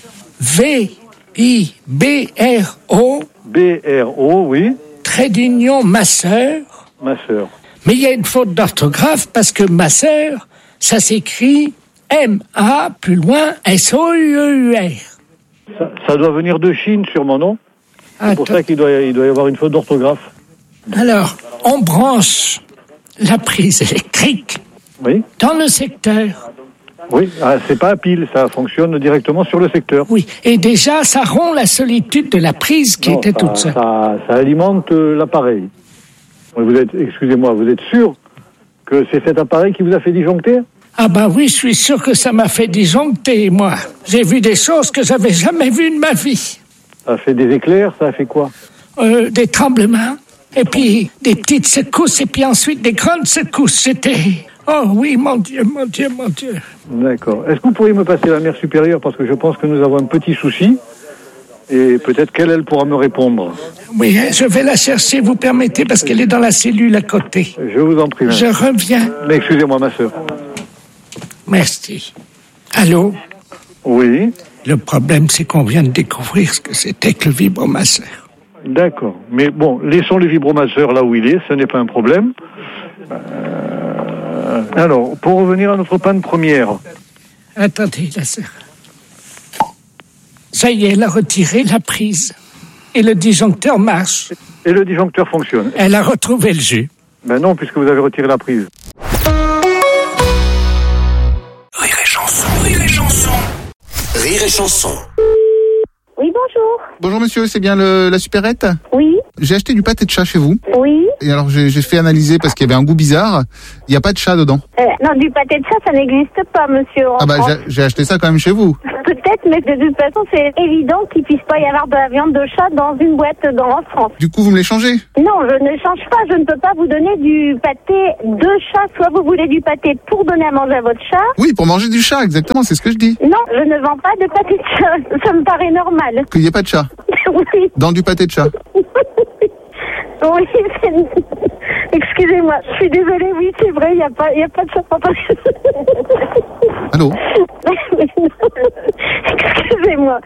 V I B R O. B R O, oui. Trait d'union masseur. Masseur. Mais il y a une faute d'orthographe parce que masseur, ça s'écrit M A, plus loin, S O U E U R. Ça, ça doit venir de Chine, sûrement, non? C'est pour ça qu'il doit, il doit y avoir une faute d'orthographe. Alors, on branche la prise électrique oui. dans le secteur. Oui, ah, c'est pas à pile, ça fonctionne directement sur le secteur. Oui, et déjà, ça rompt la solitude de la prise qui non, était ça, toute seule. Ça, ça alimente euh, l'appareil. Vous êtes, excusez-moi, vous êtes sûr que c'est cet appareil qui vous a fait disjoncter? Ah bah oui, je suis sûr que ça m'a fait disjoncter, moi. J'ai vu des choses que j'avais jamais vues de ma vie. Ça a fait des éclairs, ça a fait quoi? euh, Des tremblements, et puis des petites secousses, et puis ensuite des grandes secousses. C'était... Oh oui, mon Dieu, mon Dieu, mon Dieu. D'accord. Est-ce que vous pourriez me passer la mère supérieure, parce que je pense que nous avons un petit souci, et peut-être qu'elle, elle pourra me répondre. Oui, je vais la chercher, vous permettez, parce qu'elle est dans la cellule à côté. Je vous en prie, madame. Je reviens. Mais excusez-moi, ma sœur. Merci. Allô? Oui. Le problème, c'est qu'on vient de découvrir ce que c'était que le vibromasseur. D'accord. Mais bon, laissons le vibromasseur là où il est, ce n'est pas un problème. Euh... Alors, pour revenir à notre panne première. Attendez, la sœur. Ça y est, elle a retiré la prise. Et le disjoncteur marche. Et le disjoncteur fonctionne. Elle a retrouvé le jus. Ben non, puisque vous avez retiré la prise. Rire et chanson, rire et chanson. Rire et Chanson. Oui, bonjour. Bonjour monsieur, c'est bien le, la supérette? Oui. J'ai acheté du pâté de chat chez vous. Oui. Et alors j'ai, j'ai fait analyser parce qu'il y avait un goût bizarre. Il n'y a pas de chat dedans. Euh, non, du pâté de chat, ça n'existe pas, monsieur. Ah bah j'ai, j'ai acheté ça quand même chez vous. Peut-être, mais de toute façon, c'est évident qu'il puisse pas y avoir de la viande de chat dans une boîte dans en France. Du coup, vous me les changez? Non, je ne change pas. Je ne peux pas vous donner du pâté de chat. Soit vous voulez du pâté pour donner à manger à votre chat. Oui, pour manger du chat, exactement, c'est ce que je dis. Non, je ne vends pas de pâté de chat. Ça me paraît normal. Qu'il n'y ait pas de chat? Oui. Dans du pâté de chat? Oui, c'est... Excusez-moi, je suis désolée, oui, c'est vrai, il n'y a, pas, y a pas de chat. Allô? Excusez-moi.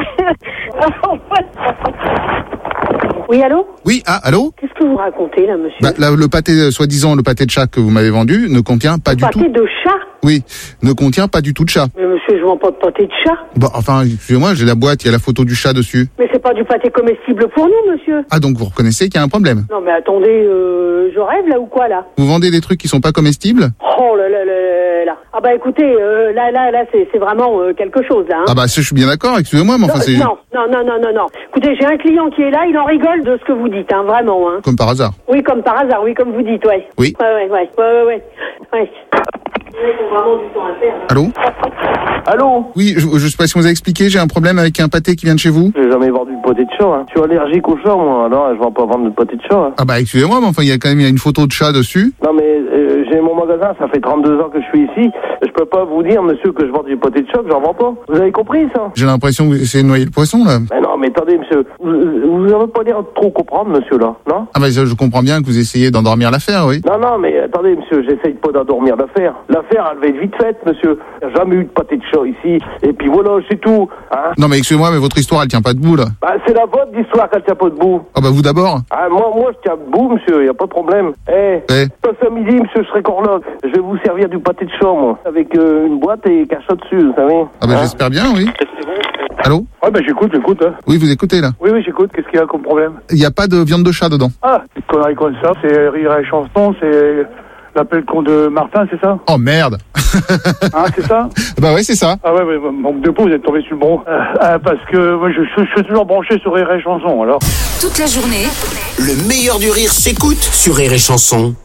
Oui, allô? Oui, ah, allô? Qu'est-ce que vous racontez, là, monsieur? Bah, là, le pâté, euh, soi-disant, le pâté de chat que vous m'avez vendu ne contient pas le du tout... Pâté de chat? Oui, ne contient pas du tout de chat. Mais monsieur, je vends pas de pâté de chat. Bah, enfin, excusez-moi, j'ai la boîte, il y a la photo du chat dessus. Mais c'est pas du pâté comestible pour nous, monsieur. Ah, donc vous reconnaissez qu'il y a un problème? Non, mais attendez, euh, je rêve, là, ou quoi, là? Vous vendez des trucs qui sont pas comestibles? Oh là là là là. Ah bah écoutez, euh, là, là, là, c'est, c'est vraiment euh, quelque chose, là. Hein. Ah bah, je suis bien d'accord, excusez-moi, mais enfin, non, c'est... Non, non, non, non, non, non. Écoutez, j'ai un client qui est là, il en rigole de ce que vous dites, hein, vraiment, hein. Comme par hasard. Oui, comme par hasard, oui, comme vous dites, ouais. Oui. Ouais, ouais, ouais, ouais, ouais, ouais. ouais. Ils ont vraiment du temps à faire. Allô? Allô? Oui, je, je sais pas si vous avez expliqué, j'ai un problème avec un pâté qui vient de chez vous. J'ai jamais vendu de pâté de chat, hein. Je suis allergique au chat, moi, alors je vais pas vendre de pâté de chat, hein. Ah bah, excusez-moi, mais enfin, il y a quand même il y a une photo de chat dessus. Non, mais euh, j'ai mon magasin, ça fait trente-deux ans que je suis ici. Je peux pas vous dire, monsieur, que je vends du pâté de chat, que j'en vends pas. Vous avez compris, ça? J'ai l'impression que vous essayez de noyer le poisson, là. Mais non, mais attendez, monsieur, vous, vous avez pas l'air de trop comprendre, monsieur, là, non? Ah bah, je, je comprends bien que vous essayez d'endormir l'affaire, oui. Non, non, mais attendez, monsieur, j'essaye pas d'endormir l'affaire. L'affaire, elle va être vite faite, monsieur. Il n'y a jamais eu de pâté de chat ici. Et puis voilà, c'est tout, hein. Non, mais excusez-moi, mais votre histoire, elle tient pas debout, là. Bah, c'est la vôtre d'histoire qu'elle tient pas debout. Ah bah, vous d'abord. Ah, moi, moi, je tiens debout, monsieur, y a pas de problème. Eh, Eh. passe à midi, monsieur, je serai encore là. Je vais vous servir du pâté de chat, moi. Avec euh, une boîte et cachet dessus, vous savez. Ah bah, Hein? j'espère bien, oui. Allô? Ouais, bah, j'écoute, j'écoute, hein. Oui, vous écoutez, là. Oui, oui, j'écoute. Qu'est-ce qu'il y a comme problème? Il n'y a pas de viande de chat dedans. Ah, une connerie comme ça, c'est Rire et Chanson, c'est l'appel con de Martin, c'est ça? Oh, merde. Hein, c'est ça? Bah ouais, c'est ça. Ah ouais, ouais, manque de peau, vous êtes tombé sur le bon. Euh, ah, parce que moi, je, je, je suis toujours branché sur Rire et Chanson, alors. Toute la journée, Le meilleur du rire s'écoute sur Rire et Chanson.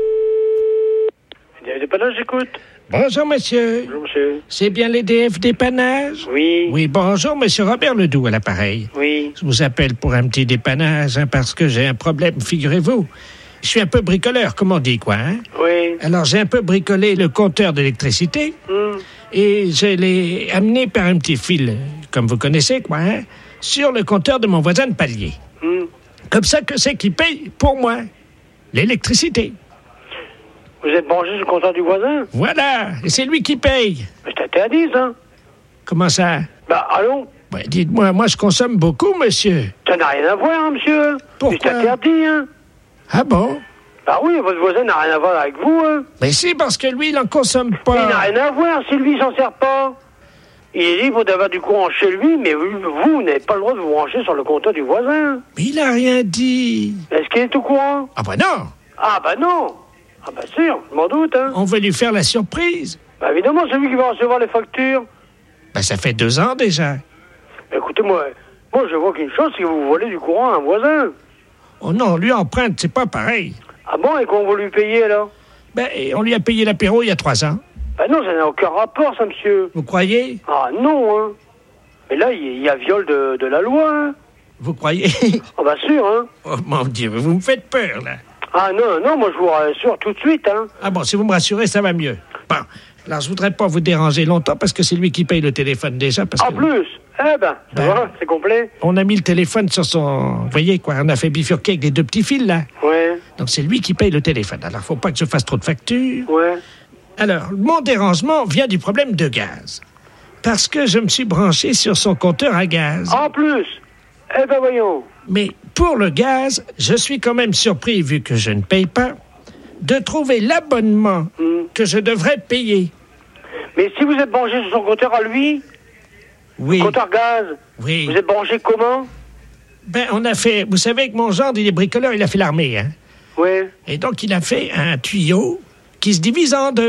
Dépannage, j'écoute. Bonjour, monsieur. Bonjour, monsieur. C'est bien l'E D F dépannage? Oui. Oui, bonjour, monsieur Robert Ledoux à l'appareil. Oui. Je vous appelle pour un petit dépannage, hein, parce que j'ai un problème, figurez-vous. Je suis un peu bricoleur, comme on dit, quoi, hein? Oui. Alors, j'ai un peu bricolé le compteur d'électricité, Hmm. et je l'ai amené par un petit fil, comme vous connaissez, quoi, hein, sur le compteur de mon voisin de palier. Hmm. Comme ça, que c'est qui paye pour moi l'électricité. Vous êtes branché sur le compteur du voisin? Voilà, et c'est lui qui paye. Mais c'est interdit, ça. Comment ça? Bah, allons. Ouais, dites-moi, moi je consomme beaucoup, monsieur. Ça n'a rien à voir, hein, monsieur. Pourquoi? Mais c'est interdit, hein. Ah bon? Bah oui, votre voisin n'a rien à voir avec vous, hein. Mais si, parce que lui, il en consomme Il n'a pas. rien à voir si lui, il s'en sert pas. Il est libre d'avoir du courant chez lui, mais vous, vous n'avez pas le droit de vous brancher sur le compteur du voisin. Mais il a rien dit. Est-ce qu'il est au courant? Ah bah non. Ah bah non. Ah bah sûr, je m'en doute, hein. On veut lui faire la surprise. Bah évidemment, c'est lui qui va recevoir les factures. Bah ça fait deux ans déjà. Bah, écoutez, moi, moi je vois qu'une chose, c'est que vous volez du courant à un voisin. Oh non, lui emprunte, c'est pas pareil. Ah bon, et qu'on va lui payer, alors? Ben, on lui a payé l'apéro il y a trois ans. Bah non, ça n'a aucun rapport, ça, monsieur. Vous croyez? Ah non, hein. Mais là, il y, y a viol de, de la loi, hein. Vous croyez? Ah bah sûr, hein. Oh mon Dieu, vous me faites peur, là. Ah non, non, moi je vous rassure tout de suite, hein. Ah bon, si vous me rassurez, ça va mieux. Bon, alors je voudrais pas vous déranger longtemps parce que c'est lui qui paye le téléphone déjà. Parce En que plus, eh ben, ça Ben. va, c'est complet. on a mis le téléphone sur son... Vous voyez, quoi, on a fait bifurquer avec les deux petits fils, là. Ouais, Donc c'est lui qui paye le téléphone. Alors faut pas que je fasse trop de factures. ouais. Alors, mon dérangement vient du problème de gaz. Parce que je me suis branché sur son compteur à gaz. En plus, eh ben voyons. Mais pour le gaz, je suis quand même surpris, vu que je ne paye pas, de trouver l'abonnement Hmm. que je devrais payer. Mais si vous êtes branché sur son compteur à lui, Oui. compteur gaz, Oui. vous êtes branché comment? Ben, on a fait... Vous savez que mon gendre, il est bricoleur, il a fait l'armée, hein. Ouais. Et donc, il a fait un tuyau qui se divise en deux.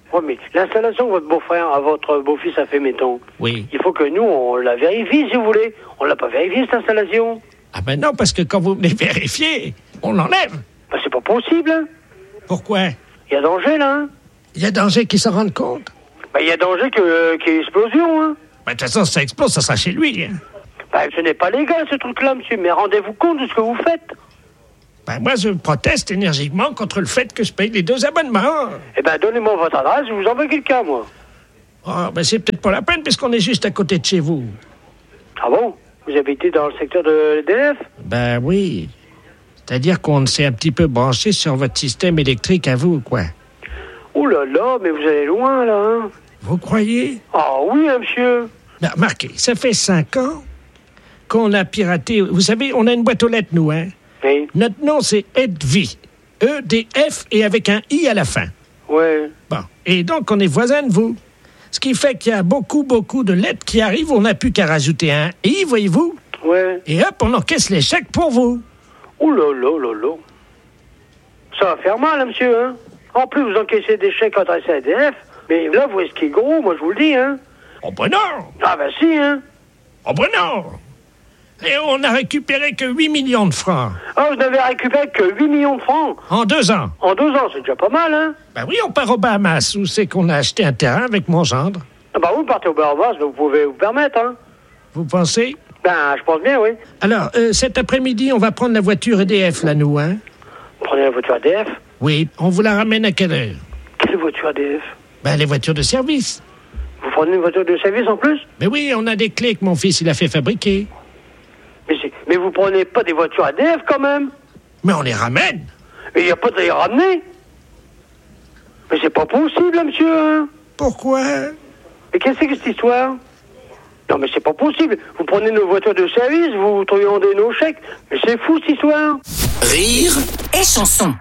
Ouais, mais l'installation que votre beau-frère, à votre beau-fils a fait, mettons. Oui. Il faut que nous, on la vérifie, si vous voulez. On l'a pas vérifié, cette installation. Ah ben non, parce que quand vous venez vérifier, on l'enlève. Ben, c'est pas possible, hein. Pourquoi? Il y a danger, là, hein. Il y a danger qu'ils s'en rendent compte. Ben, il y a danger que, qu'il y ait explosion, hein. Ben, de toute façon, si ça explose, ça sera chez lui, hein. Ben, ce n'est pas légal, ce truc-là, monsieur, mais rendez-vous compte de ce que vous faites. Ben, moi, je proteste énergiquement contre le fait que je paye les deux abonnements. Eh ben, donnez-moi votre adresse, je vous envoie quelqu'un, moi. Ah, ben, c'est peut-être pas la peine, puisqu'on est juste à côté de chez vous. Ah bon? Vous habitez dans le secteur de l'E D F? Ben oui. C'est-à-dire qu'on s'est un petit peu branché sur votre système électrique à vous, quoi. Ouh là là, mais vous allez loin, là, hein? Vous croyez? Ah oui, hein, monsieur. Ben, remarquez, ça fait cinq ans qu'on a piraté... Vous savez, on a une boîte aux lettres, nous, hein? Oui. Notre nom, c'est Edvi. E D F et avec un I à la fin. Ouais. Bon. Et donc, on est voisins de vous. Ce qui fait qu'il y a beaucoup, beaucoup de lettres qui arrivent. On n'a plus qu'à rajouter un I, voyez-vous? Ouais. Et hop, on encaisse les chèques pour vous. Ouh là là là là. Ça va faire mal, hein, monsieur, hein? En plus, vous encaissez des chèques adressés à E D F. Mais là, vous voyez ce qui est gros, moi, je vous le dis, hein? Oh ben non! Ah ben si, hein? Oh ben non! Et on a récupéré que huit millions de francs. Ah, vous n'avez récupéré que huit millions de francs? En deux ans. En deux ans, c'est déjà pas mal, hein? Ben oui, on part aux Bahamas, où c'est qu'on a acheté un terrain avec mon gendre. Ah bah vous partez au Bahamas, vous pouvez vous permettre, hein? Vous pensez? Ben, je pense bien, oui. Alors, euh, cet après-midi, on va prendre la voiture E D F, là, nous, hein? Vous prenez la voiture E D F? Oui, on vous la ramène à quelle heure? Quelle voiture E D F? Ben, les voitures de service. Vous prenez une voiture de service en plus? Mais oui, on a des clés que mon fils, il a fait fabriquer. Mais, c'est... mais vous prenez pas des voitures E D F, quand même? Mais on les ramène. Mais il n'y a pas de les ramener. Mais c'est pas possible, hein, monsieur, hein? Pourquoi? Mais qu'est-ce que c'est que cette histoire? Non, mais c'est pas possible. Vous prenez nos voitures de service, vous truandez nos chèques. Mais c'est fou, cette histoire. Rire et chanson.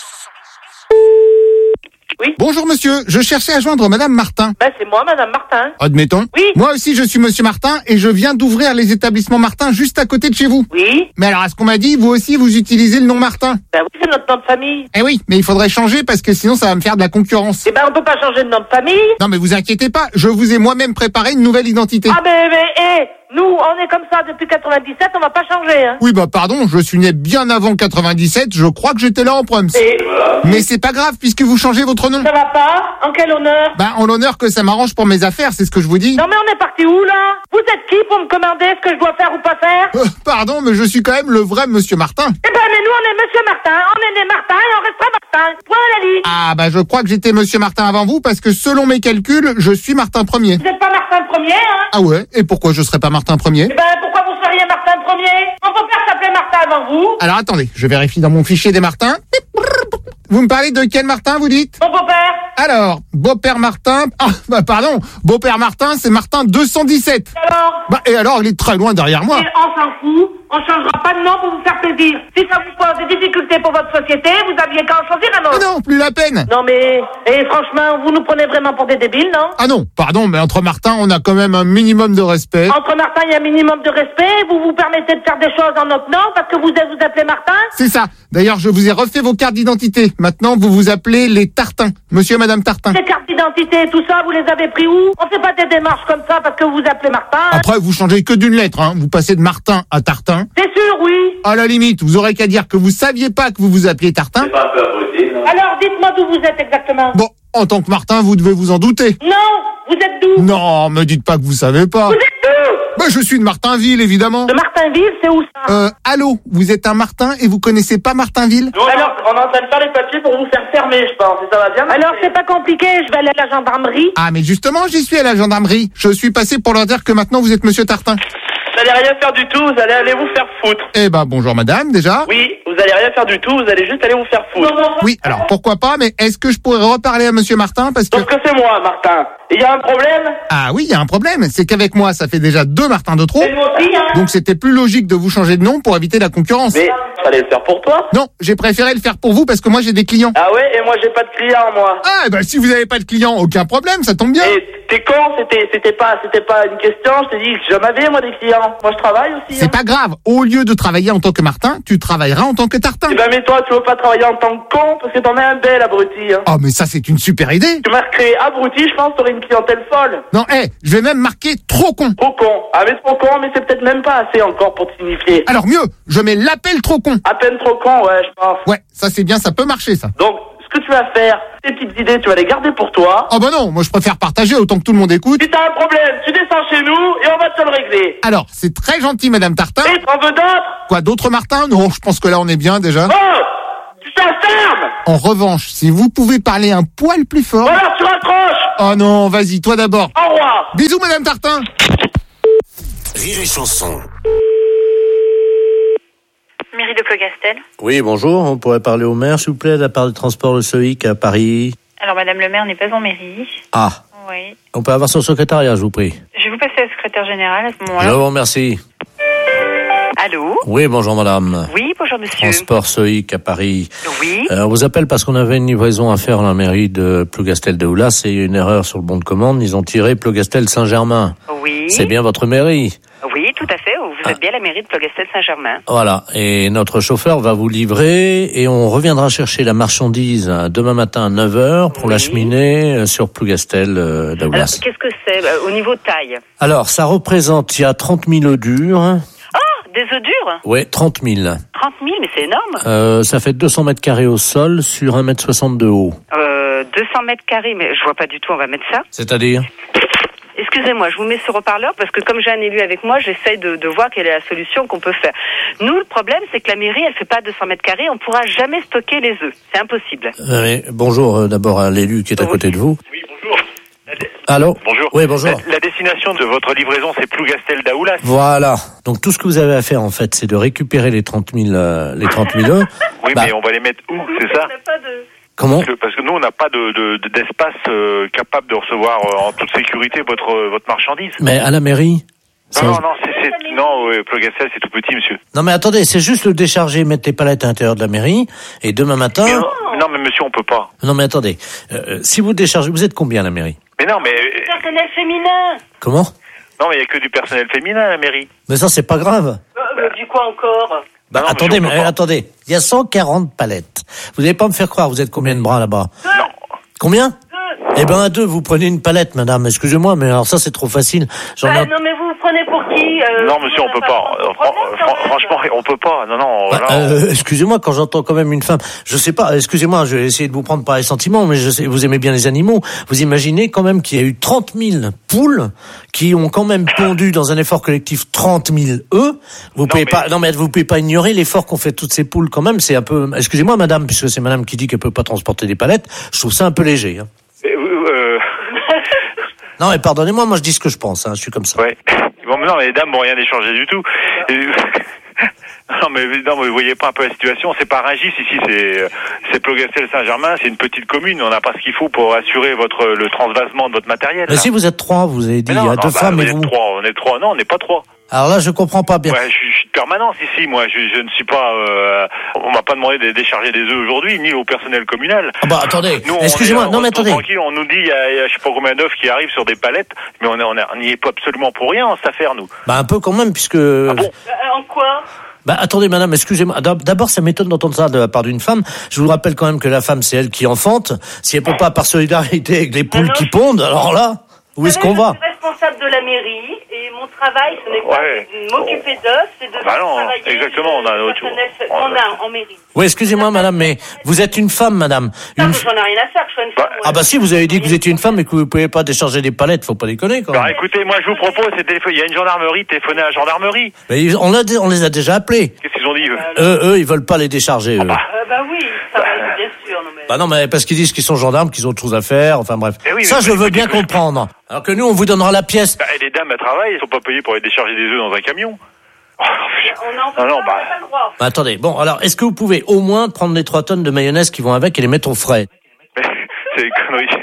Oui. Bonjour monsieur, je cherchais à joindre madame Martin. Ben, c'est moi, madame Martin. Admettons. Oui. Moi aussi je suis monsieur Martin et je viens d'ouvrir les établissements Martin juste à côté de chez vous. Oui. Mais alors à ce qu'on m'a dit, vous aussi vous utilisez le nom Martin. Ben oui, c'est notre nom de famille. Eh oui, mais il faudrait changer parce que sinon ça va me faire de la concurrence. Eh ben, on peut pas changer de nom de famille. Non mais vous inquiétez pas, je vous ai moi-même préparé une nouvelle identité. Ah ben, mais, hé, nous, on est comme ça depuis quatre-vingt-dix-sept, on va pas changer, hein. Oui bah pardon, je suis né bien avant quatre-vingt-dix-sept, je crois que j'étais là en proms. Et... Mais c'est pas grave puisque vous changez votre nom. Ça va pas? En quel honneur? Bah en l'honneur que ça m'arrange pour mes affaires, c'est ce que je vous dis. Non mais on est parti où là? Vous êtes qui pour me commander ce que je dois faire ou pas faire? Euh, pardon, mais je suis quand même le vrai monsieur Martin. Eh ben mais nous on est monsieur Martin, on est né Martin et on restera Martin. Point à la ligne. Ah bah je crois que j'étais monsieur Martin avant vous parce que selon mes calculs, je suis Martin Premier. Vous êtes pas Martin Premier, hein? Ah ouais? Et pourquoi je serais pas Martin Premier? Eh ben pourquoi vous seriez Martin Premier? Mon beau-père s'appelait Martin avant vous. Alors attendez, je vérifie dans mon fichier des Martins. Vous me parlez de quel Martin, vous dites? Mon beau-père. Alors, beau-père Martin... Ah, bah pardon, beau-père Martin, c'est Martin deux cent dix-sept. Alors? Bah et alors, il est très loin derrière moi. Et on s'en fout, on changera pas de nom pour vous faire plaisir. Si ça vous pose des difficultés pour votre société, vous aviez qu'à en choisir un autre. Ah non, plus la peine. Non mais, et franchement, vous nous prenez vraiment pour des débiles, non? Ah non, pardon, mais entre Martin, on a quand même un minimum de respect. Entre Martin, il y a un minimum de respect, vous vous permettez de faire des choses en notre nom parce que vous êtes, vous appelez Martin? C'est ça. D'ailleurs, je vous ai refait vos cartes d'identité. Maintenant, vous vous appelez les Tartins. Monsieur et madame Tartin. Les cartes d'identité et tout ça, vous les avez pris où? On fait pas des démarches comme ça parce que vous vous appelez Martin. Après, vous changez que d'une lettre, hein. Vous passez de Martin à Tartin. C'est sûr, oui. À la limite, vous aurez qu'à dire que vous saviez pas que vous vous appeliez Tartin. C'est pas un peu abruti, non? Alors, dites-moi d'où vous êtes exactement. Bon, en tant que Martin, vous devez vous en douter. Non, vous êtes d'où? Non, me dites pas que vous savez pas. Vous êtes d'où? Bah, je suis de Martinville, évidemment. De Martinville, c'est où ça? Euh, allô, vous êtes un Martin et vous connaissez pas Martinville? Non, alors, on est en train de faire les papiers pour vous faire fermer, je pense. Ça va bien? Alors, c'est pas compliqué, je vais aller à la gendarmerie. Ah, mais justement, j'y suis à la gendarmerie. Je suis passé pour leur dire que maintenant vous êtes monsieur Tartin. Vous allez rien faire du tout, vous allez aller vous faire foutre. Eh ben, bonjour madame, déjà. Oui, vous allez rien faire du tout, vous allez juste aller vous faire foutre. Oui, alors pourquoi pas, mais est-ce que je pourrais reparler à monsieur Martin parce que... Parce que c'est moi, Martin. Il y a un problème? Ah oui, il y a un problème. C'est qu'avec moi, ça fait déjà deux Martins de trop. Et moi aussi, hein. Donc c'était plus logique de vous changer de nom pour éviter la concurrence. Mais fallait le faire pour toi? Non, j'ai préféré le faire pour vous parce que moi j'ai des clients. Ah ouais, et moi j'ai pas de clients, moi. Ah, eh ben si vous avez pas de clients, aucun problème, ça tombe bien. Et t'es con, c'était, c'était pas, c'était pas une question, je t'ai dit que j'en avais, moi, des clients. ça. Moi, je travaille aussi. C'est hein. pas grave. Au lieu de travailler en tant que Martin, tu travailleras en tant que Tartin. Eh ben, mais toi, tu veux pas travailler en tant que con parce que t'en es un bel abruti. Hein. Oh, mais ça, c'est une super idée. Tu marquerais abruti, je pense, t'aurais une clientèle folle. Non, hé, hey, je vais même marquer trop con. Trop con. Ah, mais trop con, mais c'est peut-être même pas assez encore pour te signifier. Alors mieux, je mets l'appel trop con. À peine trop con, ouais, je pense. Ouais, ça c'est bien, ça peut marcher, ça. Donc, ce que tu vas faire, tes petites idées, tu vas les garder pour toi. Oh bah non, moi je préfère partager autant que tout le monde écoute. Si t'as un problème, tu descends chez nous et on va te le régler. Alors, c'est très gentil, Madame Tartin. Et t'en veux d'autres? Quoi, d'autres Martin? Non, je pense que là on est bien déjà. Oh! Tu t'enfermes! En revanche, si vous pouvez parler un poil plus fort... Ou alors tu raccroches! Oh non, vas-y, toi d'abord. Au revoir! Bisous, Madame Tartin. Rire et chanson. Mairie de Plogastel. Oui, bonjour. On pourrait parler au maire, s'il vous plaît, de la part du transport Le Soïc à Paris. Alors, Madame le maire n'est pas en mairie. Ah. Oui. On peut avoir son secrétariat, je vous prie. Je vais vous passer la secrétaire générale à ce Je moment-là. vous remercie. Allô? Oui, bonjour madame. Oui, bonjour monsieur. Transport Soïc à Paris. Oui. Euh, on vous appelle parce qu'on avait une livraison à faire à la mairie de Plougastel de Oulas. C'est une erreur sur le bon de commande. Ils ont tiré Plougastel Saint-Germain. Oui. C'est bien votre mairie? Oui, tout à fait. Vous êtes Ah. bien à la mairie de Plogastel Saint-Germain. Voilà. Et notre chauffeur va vous livrer et on reviendra chercher la marchandise demain matin à neuf heures pour Oui. l'acheminer sur Plougastel euh, Alors, d'Oulas. qu'est-ce que c'est euh, au niveau taille? Alors, ça représente, il y a trente mille œufs durs. Ah, des œufs durs? Ouais, trente mille. trente mille, mais c'est énorme. Euh, ça fait deux cents mètres carrés au sol sur un mètre soixante de haut. Euh, deux cents mètres carrés, mais je vois pas du tout, on va mettre ça. C'est-à-dire? Excusez-moi, je vous mets sur haut-parleur parce que comme j'ai un élu avec moi, j'essaye de, de voir quelle est la solution qu'on peut faire. Nous, le problème, c'est que la mairie, elle fait pas deux cents mètres carrés, on pourra jamais stocker les œufs. C'est impossible. Euh, mais bonjour euh, d'abord à l'élu qui est à côté de vous. Oui, bonjour. Allô? Bonjour. Oui, bonjour. La, la destination de votre livraison, c'est Plougastel d'Aoulas. Voilà. Donc tout ce que vous avez à faire en fait, c'est de récupérer les trente mille, euh, les trente mille œufs. Oui, Bah, mais on va les mettre où, c'est ça? Comment? Parce que, parce que nous, on n'a pas de, de- de- d'espace euh, capable de recevoir euh, en toute sécurité votre, euh, votre marchandise. Mais à la mairie? Ça- Non, non, non, c'est, c'est, non, ouais, Plougastel, c'est tout petit, monsieur. Non mais attendez, c'est juste le décharger, mettre les palettes à l'intérieur de la mairie, et demain matin... Mais non, non, mais monsieur, on peut pas. Non mais attendez, euh, si vous déchargez, vous êtes combien à la mairie? Mais non, mais... Personnel féminin. Comment? Non, mais il y a que du personnel féminin à la mairie. Mais ça c'est pas grave. Euh, du quoi encore? Bah, non, attendez, monsieur, on mais peut pas. attendez, il y a cent quarante palettes. Vous n'allez pas me faire croire, vous êtes combien de bras là-bas? Non. Combien? Eh ben à deux, vous prenez une palette, madame. Excusez-moi, mais alors ça c'est trop facile. J'en ai- Bah, non, mais vous vous prenez pour qui euh, Non, monsieur, on peut pas. Euh, fran- fran- franchement, on peut pas. Non, non. Bah, là, on- euh, excusez-moi, quand j'entends quand même une femme, je sais pas, excusez-moi, je vais essayer de vous prendre par les sentiments, mais je sais, vous aimez bien les animaux. Vous imaginez quand même qu'il y a eu trente mille poules qui ont quand même pondu dans un effort collectif trente mille œufs. Vous pouvez pas, non mais vous pouvez pas ignorer l'effort qu'ont fait toutes ces poules quand même. C'est un peu, excusez-moi, madame, puisque c'est madame qui dit qu'elle peut pas transporter des palettes. Je trouve ça un peu léger. Hein. Euh, euh, Non mais pardonnez-moi, moi je dis ce que je pense. Hein, je suis comme ça. Ouais. Bon, mais non, mais les dames vont rien échanger du tout. Euh, Non, mais non, mais vous voyez pas un peu la situation. C'est pas Rungis ici, c'est c'est Plougastel-Saint-Germain. C'est une petite commune. On n'a pas ce qu'il faut pour assurer votre le transvasement de votre matériel. Mais là. si vous êtes trois, vous avez dit, Mais non, il y a non, deux bah, femmes vous et êtes vous. trois. On est trois. Non, on n'est pas trois. Alors là, je comprends pas bien. Ouais, je, suis- je suis de permanence ici. Moi, je, je ne suis pas. Euh, on m'a pas demandé de décharger des œufs aujourd'hui, ni au personnel communal. Ah bah attendez, Nous, on excusez-moi, est- non mais on reste attendez. Tranquille, on nous dit il y, a, il y a je sais pas combien d'œufs qui arrivent sur des palettes, mais on est- on est- on n'y est pas absolument pour rien en cette affaire, nous. Bah un peu quand même, puisque. Euh, en quoi? Bah attendez madame, excusez-moi. D'ab- D'abord, ça m'étonne d'entendre ça de la part d'une femme. Je vous rappelle quand même que la femme, c'est elle qui enfante. Si elle peut pas par solidarité avec les poules qui pondent, alors là, où est-ce qu'on va? Je suis responsable de la mairie et mon travail, ce n'est pas Ouais. de m'occuper d'eux, c'est de Bah faire non, travailler exactement, on a le autre- personnel on a- qu'on a en mairie. Oui, excusez-moi madame, mais vous êtes une femme, madame. Ah, Une... mais j'en ai rien à faire, que je sois une femme. Ah bah si, vous avez dit que vous étiez une femme et que vous pouvez pas décharger des palettes, faut pas déconner quand même. Alors écoutez, moi je vous propose, c'est téléphoner. Il y a une gendarmerie, téléphonez à la gendarmerie. Mais ils- on, l'a dé- on les a déjà appelés. Qu'est-ce qu'ils ont dit eux Eux, eux, ils veulent pas les décharger, eux. Euh, bah oui, ça va, bien sûr. Non, mais... Bah non, mais parce qu'ils disent qu'ils sont gendarmes, qu'ils ont autre chose à faire, enfin bref. Eh oui, ça, mais- je veux bien comprendre. Alors que nous, on vous donnera la pièce. Bah, et les dames, elles travaillent, elles sont pas payées pour aller décharger des œufs dans un camion. On en Ah non, bah. Bah, attendez, bon, alors, est-ce que vous pouvez au moins prendre les trois tonnes de mayonnaise qui vont avec et les mettre au frais? C'est des conneries.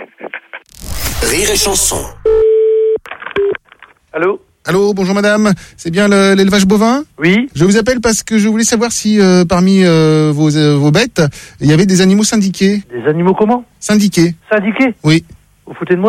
Rire et chanson. Allô Allô, bonjour madame. C'est bien le- l'élevage bovin? Oui. Je vous appelle parce que je voulais savoir si euh, parmi euh, vos, euh, vos bêtes, il y avait des animaux syndiqués. Des animaux comment? Syndiqués. Syndiqués? Oui. Vous foutez de moi, non?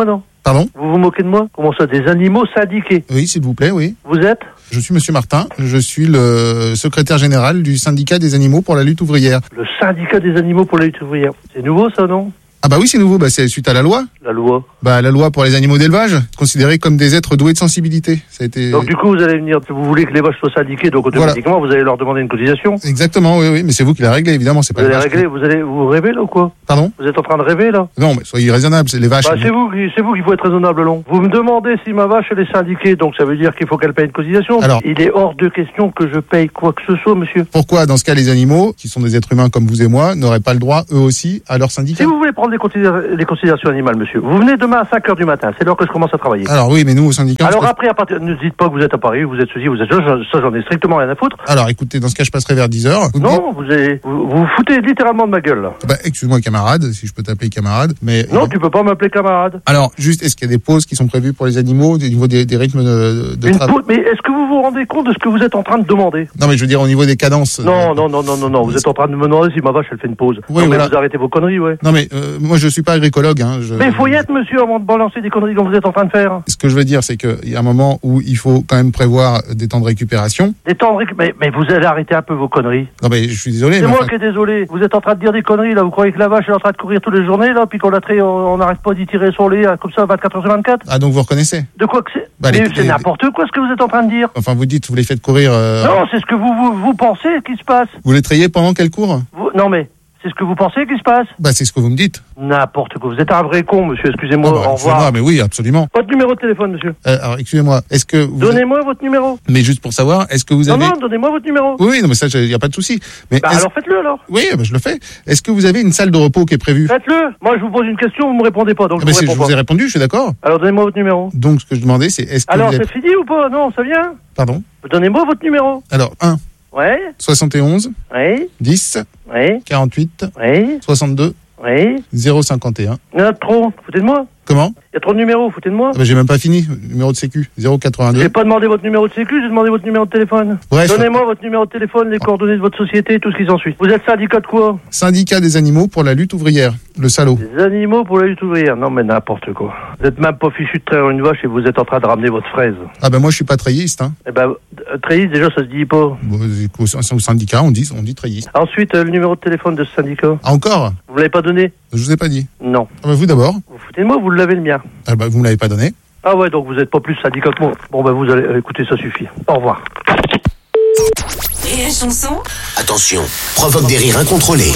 Pardon? Vous vous moquez de moi? Comment ça, des animaux syndiqués? Oui, s'il vous plaît, oui. Vous êtes? Je suis Monsieur Martin, je suis le secrétaire général du syndicat des animaux pour la lutte ouvrière. Le syndicat des animaux pour la lutte ouvrière. C'est nouveau ça, non? Ah bah oui, c'est nouveau, bah c'est suite à la loi. La loi? Bah la loi pour les animaux d'élevage, considérés comme des êtres doués de sensibilité. Ça a été... Donc du coup, vous allez venir, vous voulez que les vaches soient syndiquées, donc automatiquement, voilà. Vous allez leur demander une cotisation? Exactement, oui, oui, mais c'est vous qui la réglez, évidemment, c'est pas vous les allez vaches. régler, vous allez vous rêver là ou quoi? Pardon? Vous êtes en train de rêver là? Non, mais soyez raisonnable, c'est les vaches. Bah, c'est vous, qui- c'est vous qui faut être raisonnable, long. Vous me demandez si ma vache elle est syndiquée, donc ça veut dire qu'il faut qu'elle paye une cotisation. Alors- il est hors de question que je paye quoi que ce soit, monsieur. Pourquoi, dans ce cas, les animaux, qui sont des êtres humains comme vous et moi, n'auraient pas le droit, eux aussi, à leur syndicat? Si vous voulez prendre les, considéra- les considérations animales, monsieur, vous venez demain à cinq heures du matin, c'est l'heure que je commence à travailler. Alors oui, mais nous, au syndicat... on Alors se- après, à partir, ne dites pas que vous êtes à Paris, vous êtes ceci, vous êtes ça, ça j'en ai strictement rien à foutre. Alors écoutez, dans ce cas, je passerai vers dix heures. Vous Non, vous, avez- vous vous vous foutez littéralement de ma gueule, là. Bah, excuse-moi, camarade, si je peux t'appeler camarade, mais... Non, tu peux pas m'appeler camarade. Alors, juste, est-ce qu'il y a des pauses qui sont prévues pour les animaux, au niveau des, des rythmes de, de Une travail? pause- mais est-ce que vous vous rendez compte de ce que vous êtes en train de demander? Non, mais je veux dire, au niveau des cadences... Non, non, non, non, non, non, vous êtes en train de me demander si ma vache elle fait une pause. Oui, non, mais voilà. vous arrêtez vos conneries, ouais. Non, mais euh, moi, je suis pas agricologue, hein. Je... Mais il faut y être, monsieur, avant de balancer des conneries comme vous êtes en train de faire. Ce que je veux dire, c'est qu'il y a un moment où il faut quand même prévoir des temps de récupération. Des temps de récup- mais, mais vous allez arrêter un peu vos conneries. Non, mais je suis désolé. C'est mais moi enfin- qui est désolé. Vous êtes en train de dire des conneries, là. Vous croyez que la vache elle est en train de courir toutes les journées, là, puis qu'on la traite, on on n'arrête pas d'y tirer son lait, hein, comme ça, vingt-quatre heures sur vingt-quatre? Ah, donc vous reconnaissez? De quoi que c'est? Bah, Mais les- c'est les- n'importe quoi ce que vous êtes en train de dire. Enfin, vous dites, vous les faites courir... euh, Non, c'est ce que vous, vous, vous pensez qui se passe. Vous les trayez pendant qu'elles courent? Vous- Non, mais c'est ce que vous pensez qui se passe. Bah, c'est ce que vous me dites. N'importe quoi. Vous êtes un vrai con, monsieur. Excusez-moi. Ah bah, Au revoir. excusez-moi, mais oui, absolument. Votre numéro de téléphone, monsieur. Euh, alors, excusez-moi, est-ce que vous... Donnez-moi votre numéro. Mais juste pour savoir, est-ce que vous Non, avez... non, donnez-moi votre numéro. Oui, oui, non, mais ça, il n'y a pas de souci. Mais Bah est-ce- alors faites-le alors. Oui, bah, je le fais. Est-ce que vous avez une salle de repos qui est prévue? Faites-le. Moi, je vous pose une question, vous me répondez pas, donc Ah je bah, vous c'est- réponds je vous pas. ai répondu, je suis d'accord. Alors donnez-moi votre numéro. Donc, ce que je demandais, c'est est-ce que Alors vous êtes... c'est fini ou pas? Non, ça vient. Pardon? Donnez-moi votre numéro. Alors, un, Ouais. soixante et onze, Oui. dix, Oui. quarante-huit, Oui. soixante-deux, Oui. zéro cinquante et un. Il y en a trop. Foutez de moi. Comment? Il y a trop de numéros. Foutez de moi. Ah bah, j'ai même pas fini. Numéro de sécu, zéro quatre-vingt-deux. J'ai pas demandé votre numéro de sécu, j'ai demandé votre numéro de téléphone. Bref. Donnez-moi votre numéro de téléphone, les coordonnées de votre société, tout ce qui s'ensuit. Vous êtes syndicat de quoi? Syndicat des animaux pour la lutte ouvrière. Le salaud. Des animaux pour la lutte ouvrière. Non mais n'importe quoi. Vous êtes même pas fichu de traire une vache et vous êtes en train de ramener votre fraise. Ah ben moi je suis pas trayiste. Hein. Eh ben, euh, trahis, déjà ça se dit pas. Bon, au, au syndicat on dit, on dit trayiste. Ensuite, euh, le numéro de téléphone de ce syndicat. Ah encore? Vous l'avez pas donné? Je vous ai pas dit. Non. Ah ben vous d'abord. Vous foutez de moi, vous l'avez le mien. Ah ben vous me l'avez pas donné. Ah ouais, donc vous êtes pas plus syndicat que moi. Bon ben vous allez, euh, écoutez, ça suffit. Au revoir. Et la chanson? Attention, provoque des rires incontrôlés.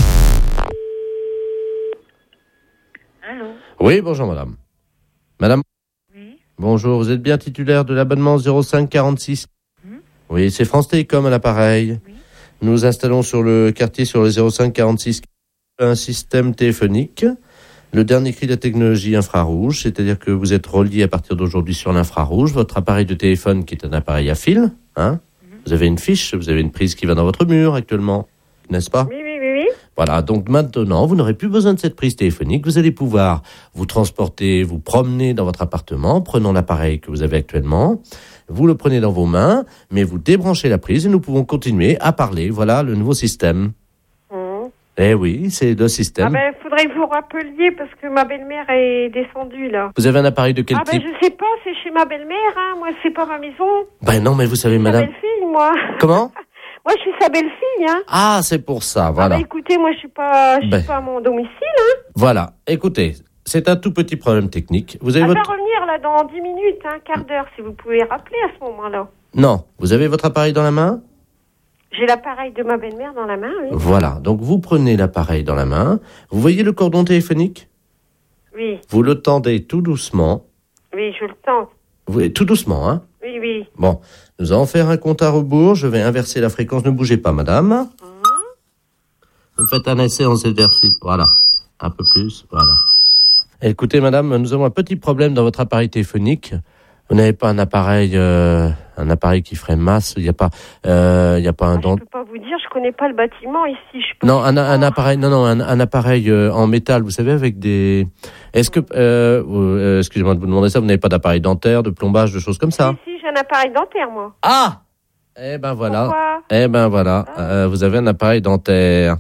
Oui, bonjour madame. Madame? Oui. Bonjour, vous êtes bien titulaire de l'abonnement zéro cinq quarante-six? Hum. Oui, c'est France Télécom à l'appareil. Oui. Nous installons sur le quartier, sur le zéro cinq quarante-six, un système téléphonique. Le dernier cri de la technologie infrarouge, c'est-à-dire que vous êtes relié à partir d'aujourd'hui sur l'infrarouge. Votre appareil de téléphone, qui est un appareil à fil, hein, vous avez une fiche, vous avez une prise qui va dans votre mur actuellement, n'est-ce pas? Oui, oui, oui, oui. Voilà, donc maintenant, vous n'aurez plus besoin de cette prise téléphonique. Vous allez pouvoir vous transporter, vous promener dans votre appartement, prenant l'appareil que vous avez actuellement. Vous le prenez dans vos mains, mais vous débranchez la prise et nous pouvons continuer à parler. Voilà le nouveau système. Hum. Eh oui, c'est le système. Ah ben, faudrait que vous rappeliez parce que ma belle-mère est descendue, là. Vous avez un appareil de quel Ah ben, type? je sais pas, c'est chez ma belle-mère, hein. Moi, c'est pas ma maison. Ben non, mais vous savez, Sa madame... belle-fille, moi. Comment? Moi, je suis sa belle-fille, hein. Ah, c'est pour ça, Ah voilà. ben, écoutez, moi, je suis pas, je suis Ben. pas à mon domicile, hein. Voilà, écoutez, c'est un tout petit problème technique. Vous avez Elle votre... va revenir, là, dans dix minutes, un quart d'heure, si vous pouvez rappeler à ce moment-là. Non, vous avez votre appareil dans la main? J'ai l'appareil de ma belle-mère dans la main, oui. Voilà, donc vous prenez l'appareil dans la main. Vous voyez le cordon téléphonique? Oui, Vous le tendez tout doucement. oui, je le tente. Vous... Tout doucement, hein? Oui, oui. Bon, nous allons faire un compte à rebours. Je vais inverser la fréquence. Ne bougez pas, madame. Vous faites un essai en exercice. Voilà. Un peu plus. Voilà. Écoutez, madame, nous avons un petit problème dans votre appareil téléphonique. Vous n'avez pas un appareil, euh, un appareil qui ferait masse. Il n'y a pas, euh, il y a pas un dent. Je peux pas vous dire, je connais pas le bâtiment ici. Je peux... Non, un, un appareil, non, non, un, un appareil euh, en métal. Vous savez, avec des. Est-ce que, euh, euh, excusez-moi de vous demander ça. Vous n'avez pas d'appareil dentaire, de plombage, de choses comme ça? Si, si, j'ai un appareil dentaire, moi. Ah! Eh ben voilà. Pourquoi? Eh ben voilà. Euh, vous avez un appareil dentaire. Ah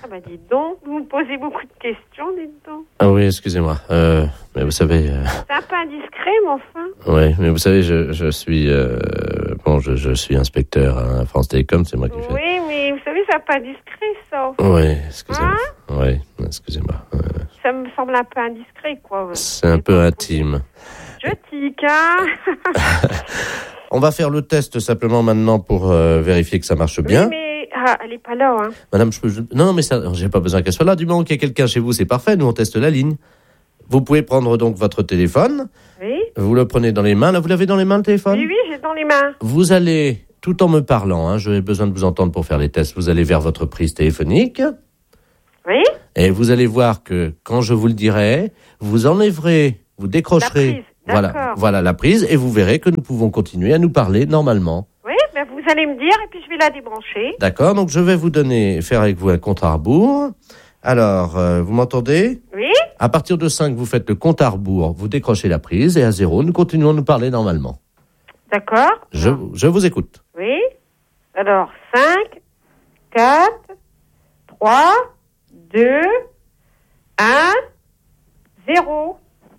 bah dites donc, vous me posez beaucoup de questions, dites donc. Ah oui, excusez-moi. Euh, mais vous savez... Euh... C'est un peu indiscret, mais enfin. Oui, mais vous savez, je, je suis... Euh... Bon, je, je suis inspecteur à France Télécom, c'est moi qui fais... Oui, mais vous savez, c'est un peu indiscret, ça. Oui, excusez-moi. Hein oui, excusez-moi. Euh... Ça me semble un peu indiscret, quoi. C'est un peu intime. Je tique, hein. On va faire le test simplement maintenant pour euh, vérifier que ça marche bien. Oui, mais ah, elle est pas là, hein. Madame, je peux... je- Non, non, mais ça, j'ai pas besoin qu'elle soit là. Du moment qu'il y a quelqu'un chez vous, c'est parfait. Nous, on teste la ligne. Vous pouvez prendre donc votre téléphone. Oui. Vous le prenez dans les mains. Là, vous l'avez dans les mains, le téléphone? Oui, oui, j'ai dans les mains. Vous allez, tout en me parlant, hein, j'aurai besoin de vous entendre pour faire les tests, vous allez vers votre prise téléphonique. Oui. Et vous allez voir que, quand je vous le dirai, vous enlèverez, vous décrocherez. La prise, voilà, d'accord. voilà la prise, et vous verrez que nous pouvons continuer à nous parler normalement. Oui, ben vous allez me dire, et puis je vais la débrancher. D'accord? Donc, je vais vous donner, faire avec vous un compte à rebours. Alors, euh, vous m'entendez? Oui. À partir de cinq, vous faites le compte à rebours, vous décrochez la prise, et à zéro, nous continuons à nous parler normalement. D'accord. Je, je vous écoute. Oui. Alors, cinq, quatre, trois, deux, un, zéro.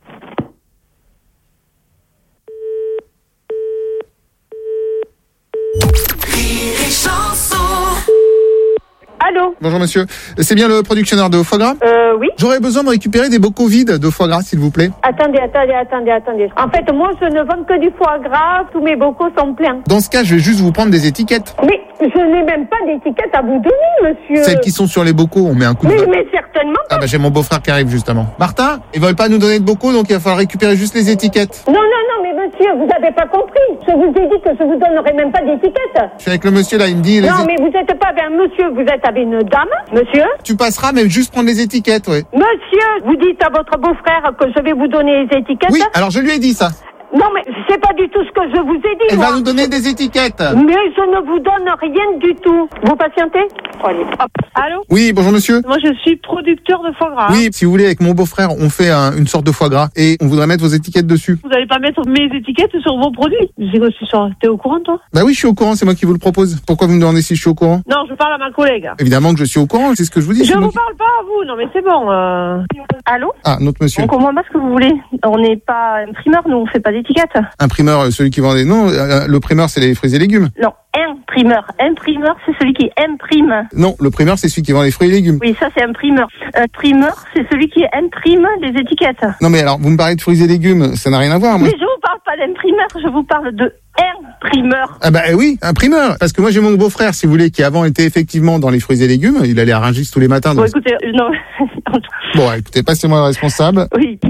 Allô? Bonjour monsieur, c'est bien le productionneur de foie gras? Euh, oui. J'aurais besoin de récupérer des bocaux vides de foie gras, s'il vous plaît. Attendez, attendez, attendez, attendez. En fait, moi, je ne vends que du foie gras. Tous mes bocaux sont pleins. Dans ce cas, je vais juste vous prendre des étiquettes. Mais je n'ai même pas d'étiquette à vous donner, monsieur. Celles qui sont sur les bocaux, on met un coup de... Mais, mais certainement Ah bah j'ai mon beau-frère qui arrive justement. Martin, ils veulent pas nous donner de bocaux, donc il va falloir récupérer juste les étiquettes. Non, non, non, mais monsieur, vous n'avez pas compris. Je vous ai dit que je vous donnerai même pas d'étiquette. Je suis avec le monsieur là, il me dit... les Non, é- mais vous n'êtes pas avec un monsieur, vous êtes avec une dame, monsieur. Tu passeras, mais juste prendre les étiquettes, ouais. Monsieur, vous dites à votre beau-frère que je vais vous donner les étiquettes. Oui, alors je lui ai dit ça. Non, mais c'est pas du tout ce que je vous ai dit, Elle moi. va nous donner des étiquettes. Mais je ne vous donne rien du tout. Vous patientez? Allez, hop. Allô? Oui, bonjour monsieur. Moi, je suis producteur de foie gras. Oui, si vous voulez, avec mon beau-frère, on fait un- une sorte de foie gras et on voudrait mettre vos étiquettes dessus. Vous n'allez pas mettre mes étiquettes sur vos produits? J'ai reçu ça. T'es au courant, toi? Bah oui, je suis au courant, c'est moi qui vous le propose. Pourquoi vous me demandez si je suis au courant? Non, je parle à ma collègue. Évidemment que je suis au courant, c'est ce que je vous dis. Je c'est moi vous qui- parle pas à vous. Non, mais c'est bon. Euh... Allô? Ah, notre monsieur. On comprend pas ce que vous voulez. On n'est pas imprimeur, nous, on fait pas d'étiquette. Imprimeur, euh, celui qui vend des... Non, euh, le primeur, c'est les fruits et légumes. Non, imprimeur. Imprimeur, c'est celui qui imprime. Non, le primeur, c'est celui qui vend les fruits et légumes. Oui, ça, c'est imprimeur. Imprimeur, c'est celui qui imprime les étiquettes. Non mais alors, vous me parlez de fruits et légumes, ça n'a rien à voir. Moi. Mais je vous parle pas d'imprimeur, je vous parle de imprimeur. Ah bah eh oui, imprimeur. Parce que moi j'ai mon beau-frère, si vous voulez, qui avant était effectivement dans les fruits et légumes. Il allait à Rungis tous les matins. Bon, donc- écoutez, euh, non. Bon, écoutez, passez-moi le responsable. Oui.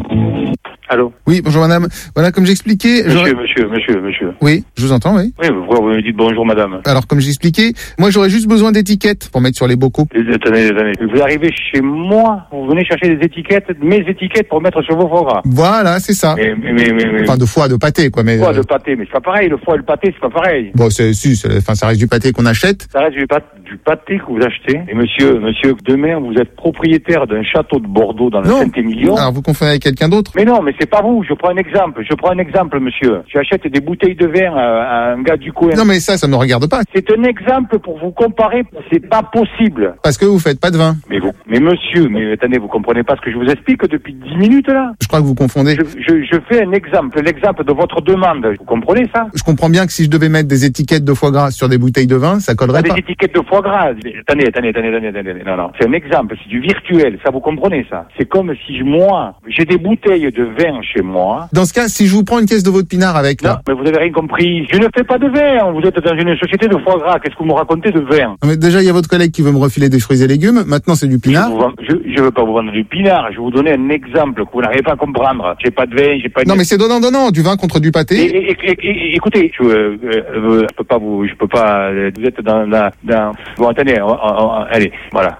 Allô? Oui, bonjour madame. Voilà, comme j'expliquais... j'aurais- Monsieur, monsieur, monsieur, monsieur. Oui, je vous entends, oui. Oui, mais pourquoi vous me dites bonjour, madame? Alors, comme j'expliquais, moi j'aurais juste besoin d'étiquettes pour mettre sur les bocaux. Attendez, attendez. Vous arrivez chez moi, vous venez chercher des étiquettes, mes étiquettes pour mettre sur vos foie gras. Voilà, c'est ça. Mais, mais, mais, mais, mais- Enfin, de foie, de pâté, quoi. Mais, Foie euh, de pâté, mais c'est pas pareil, le foie et le pâté, c'est pas pareil. Bon, c'est, si, c'est- enfin, ça reste du pâté qu'on achète. Ça reste du, pâté, du pâté que vous achetez. Et monsieur, monsieur, demain, vous êtes propriétaire d'un château de Bordeaux dans le Non. Saint-Émilion. Alors, vous confondez avec quelqu'un d'autre. Mais non, mais c'est pas vous. Je prends un exemple. Je prends un exemple, monsieur. J'achète des bouteilles de vin à, à un gars du coin. Non, mais ça, ça me regarde pas. C'est un exemple pour vous comparer. C'est pas possible. Parce que vous faites pas de vin. Mais vous, mais monsieur, mais attendez, vous comprenez pas ce que je vous explique depuis dix minutes là? Je crois que vous confondez. Je, je, je fais un exemple, l'exemple de votre demande. Vous comprenez ça? Je comprends bien que si je devais mettre des étiquettes de foie gras sur des bouteilles de vin, ça collerait Pas pas. des étiquettes de foie gras. Attendez, attendez, attendez, attendez, attendez. Non, non. C'est un exemple. C'est du virtuel. Ça, vous comprenez ça? C'est comme si moi, j'ai des bouteilles de vin chez moi. Dans ce cas, si je vous prends une caisse de votre pinard avec, Non, là. mais vous avez rien compris. Je ne fais pas de vin. Vous êtes dans une société de foie gras. Qu'est-ce que vous me racontez de vin? Non, mais déjà, il y a votre collègue qui veut me refiler des fruits et légumes. Maintenant, c'est du pinard. Je, vous vends- je, je veux pas vous vendre du pinard. Je vais vous donner un exemple que vous n'arrivez pas à comprendre. J'ai pas de vin, j'ai pas de... Non, mais c'est donnant-donnant. Du vin contre du Et- pâté. et- et- et- et- écoutez, je, euh, euh, je peux pas vous, je peux pas. euh, Vous êtes dans la, dans. Bon, attendez, on- on- on- allez, voilà.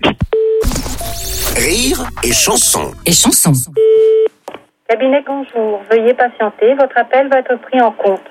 Rire et chanson. Et chanson. Cabinet, bonjour. Veuillez patienter. Votre appel va être pris en compte.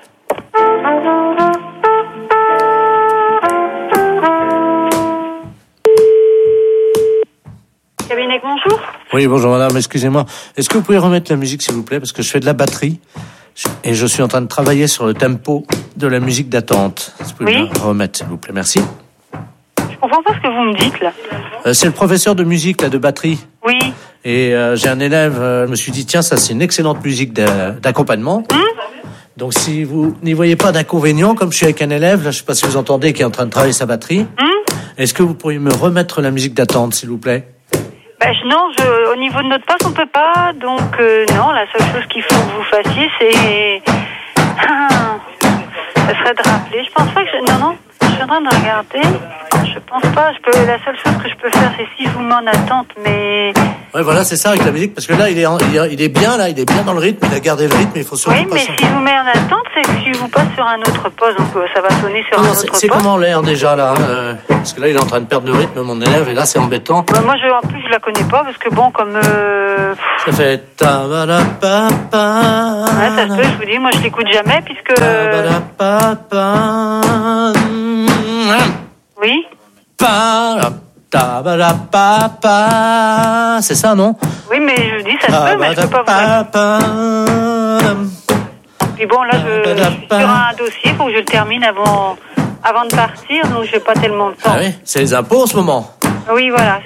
Cabinet, bonjour. Oui, bonjour madame, excusez-moi. Est-ce que vous pouvez remettre la musique s'il vous plaît? Parce que je fais de la batterie et je suis en train de travailler sur le tempo de la musique d'attente. Est-ce que vous pouvez Oui. me remettre s'il vous plaît? Merci. comprends pas ce que vous me dites, là. Euh, c'est le professeur de musique, là, de batterie. Oui. Et euh, j'ai un élève, euh, je me suis dit, tiens, ça, c'est une excellente musique d'a- d'accompagnement. Hum Donc, si vous n'y voyez pas d'inconvénient, comme je suis avec un élève, là, je sais pas si vous entendez, qui est en train de travailler sa batterie, hum est-ce que vous pourriez me remettre la musique d'attente, s'il vous plaît? Ben, je- non, je, au niveau de notre poste, on peut pas. Donc, euh, non, la seule chose qu'il faut que vous fassiez, c'est... Ah, ça serait de rappeler. Je pense pas que... Je... Non, non, je suis en train de regarder. Je pense pas. Je peux... La seule chose que je peux faire, c'est si je vous mets en attente, mais... Ouais, voilà, c'est ça, avec la musique, parce que là, il est, en- il est, il est bien, là, il est bien dans le rythme, il a gardé le rythme, il faut surtout Oui, pas mais s'en- si je vous mets en attente, c'est que si je vous passe sur un autre poste, donc euh, ça va sonner sur Non, un c'est autre c'est poste. comment l'air, déjà, là euh, Parce que là, il est en train de perdre le rythme, mon élève, et là, c'est embêtant. Ouais, moi, je, en plus, je la connais pas, parce que bon, comme... Euh... Ça fait... ta ba da pa pa. Ouais, ça se peut, je vous dis, moi, je l'écoute jamais, puisque... Pa pa. Oui. Pa ta ba da pa pa. C'est ça, non? Oui, mais je dis, ça se peut, mais je peux pas vous... Puis bon, là, je, je suis sur un dossier, il faut que je le termine avant, avant de partir, donc j'ai pas tellement de temps. Ah oui, c'est les impôts en ce moment. Oui, voilà.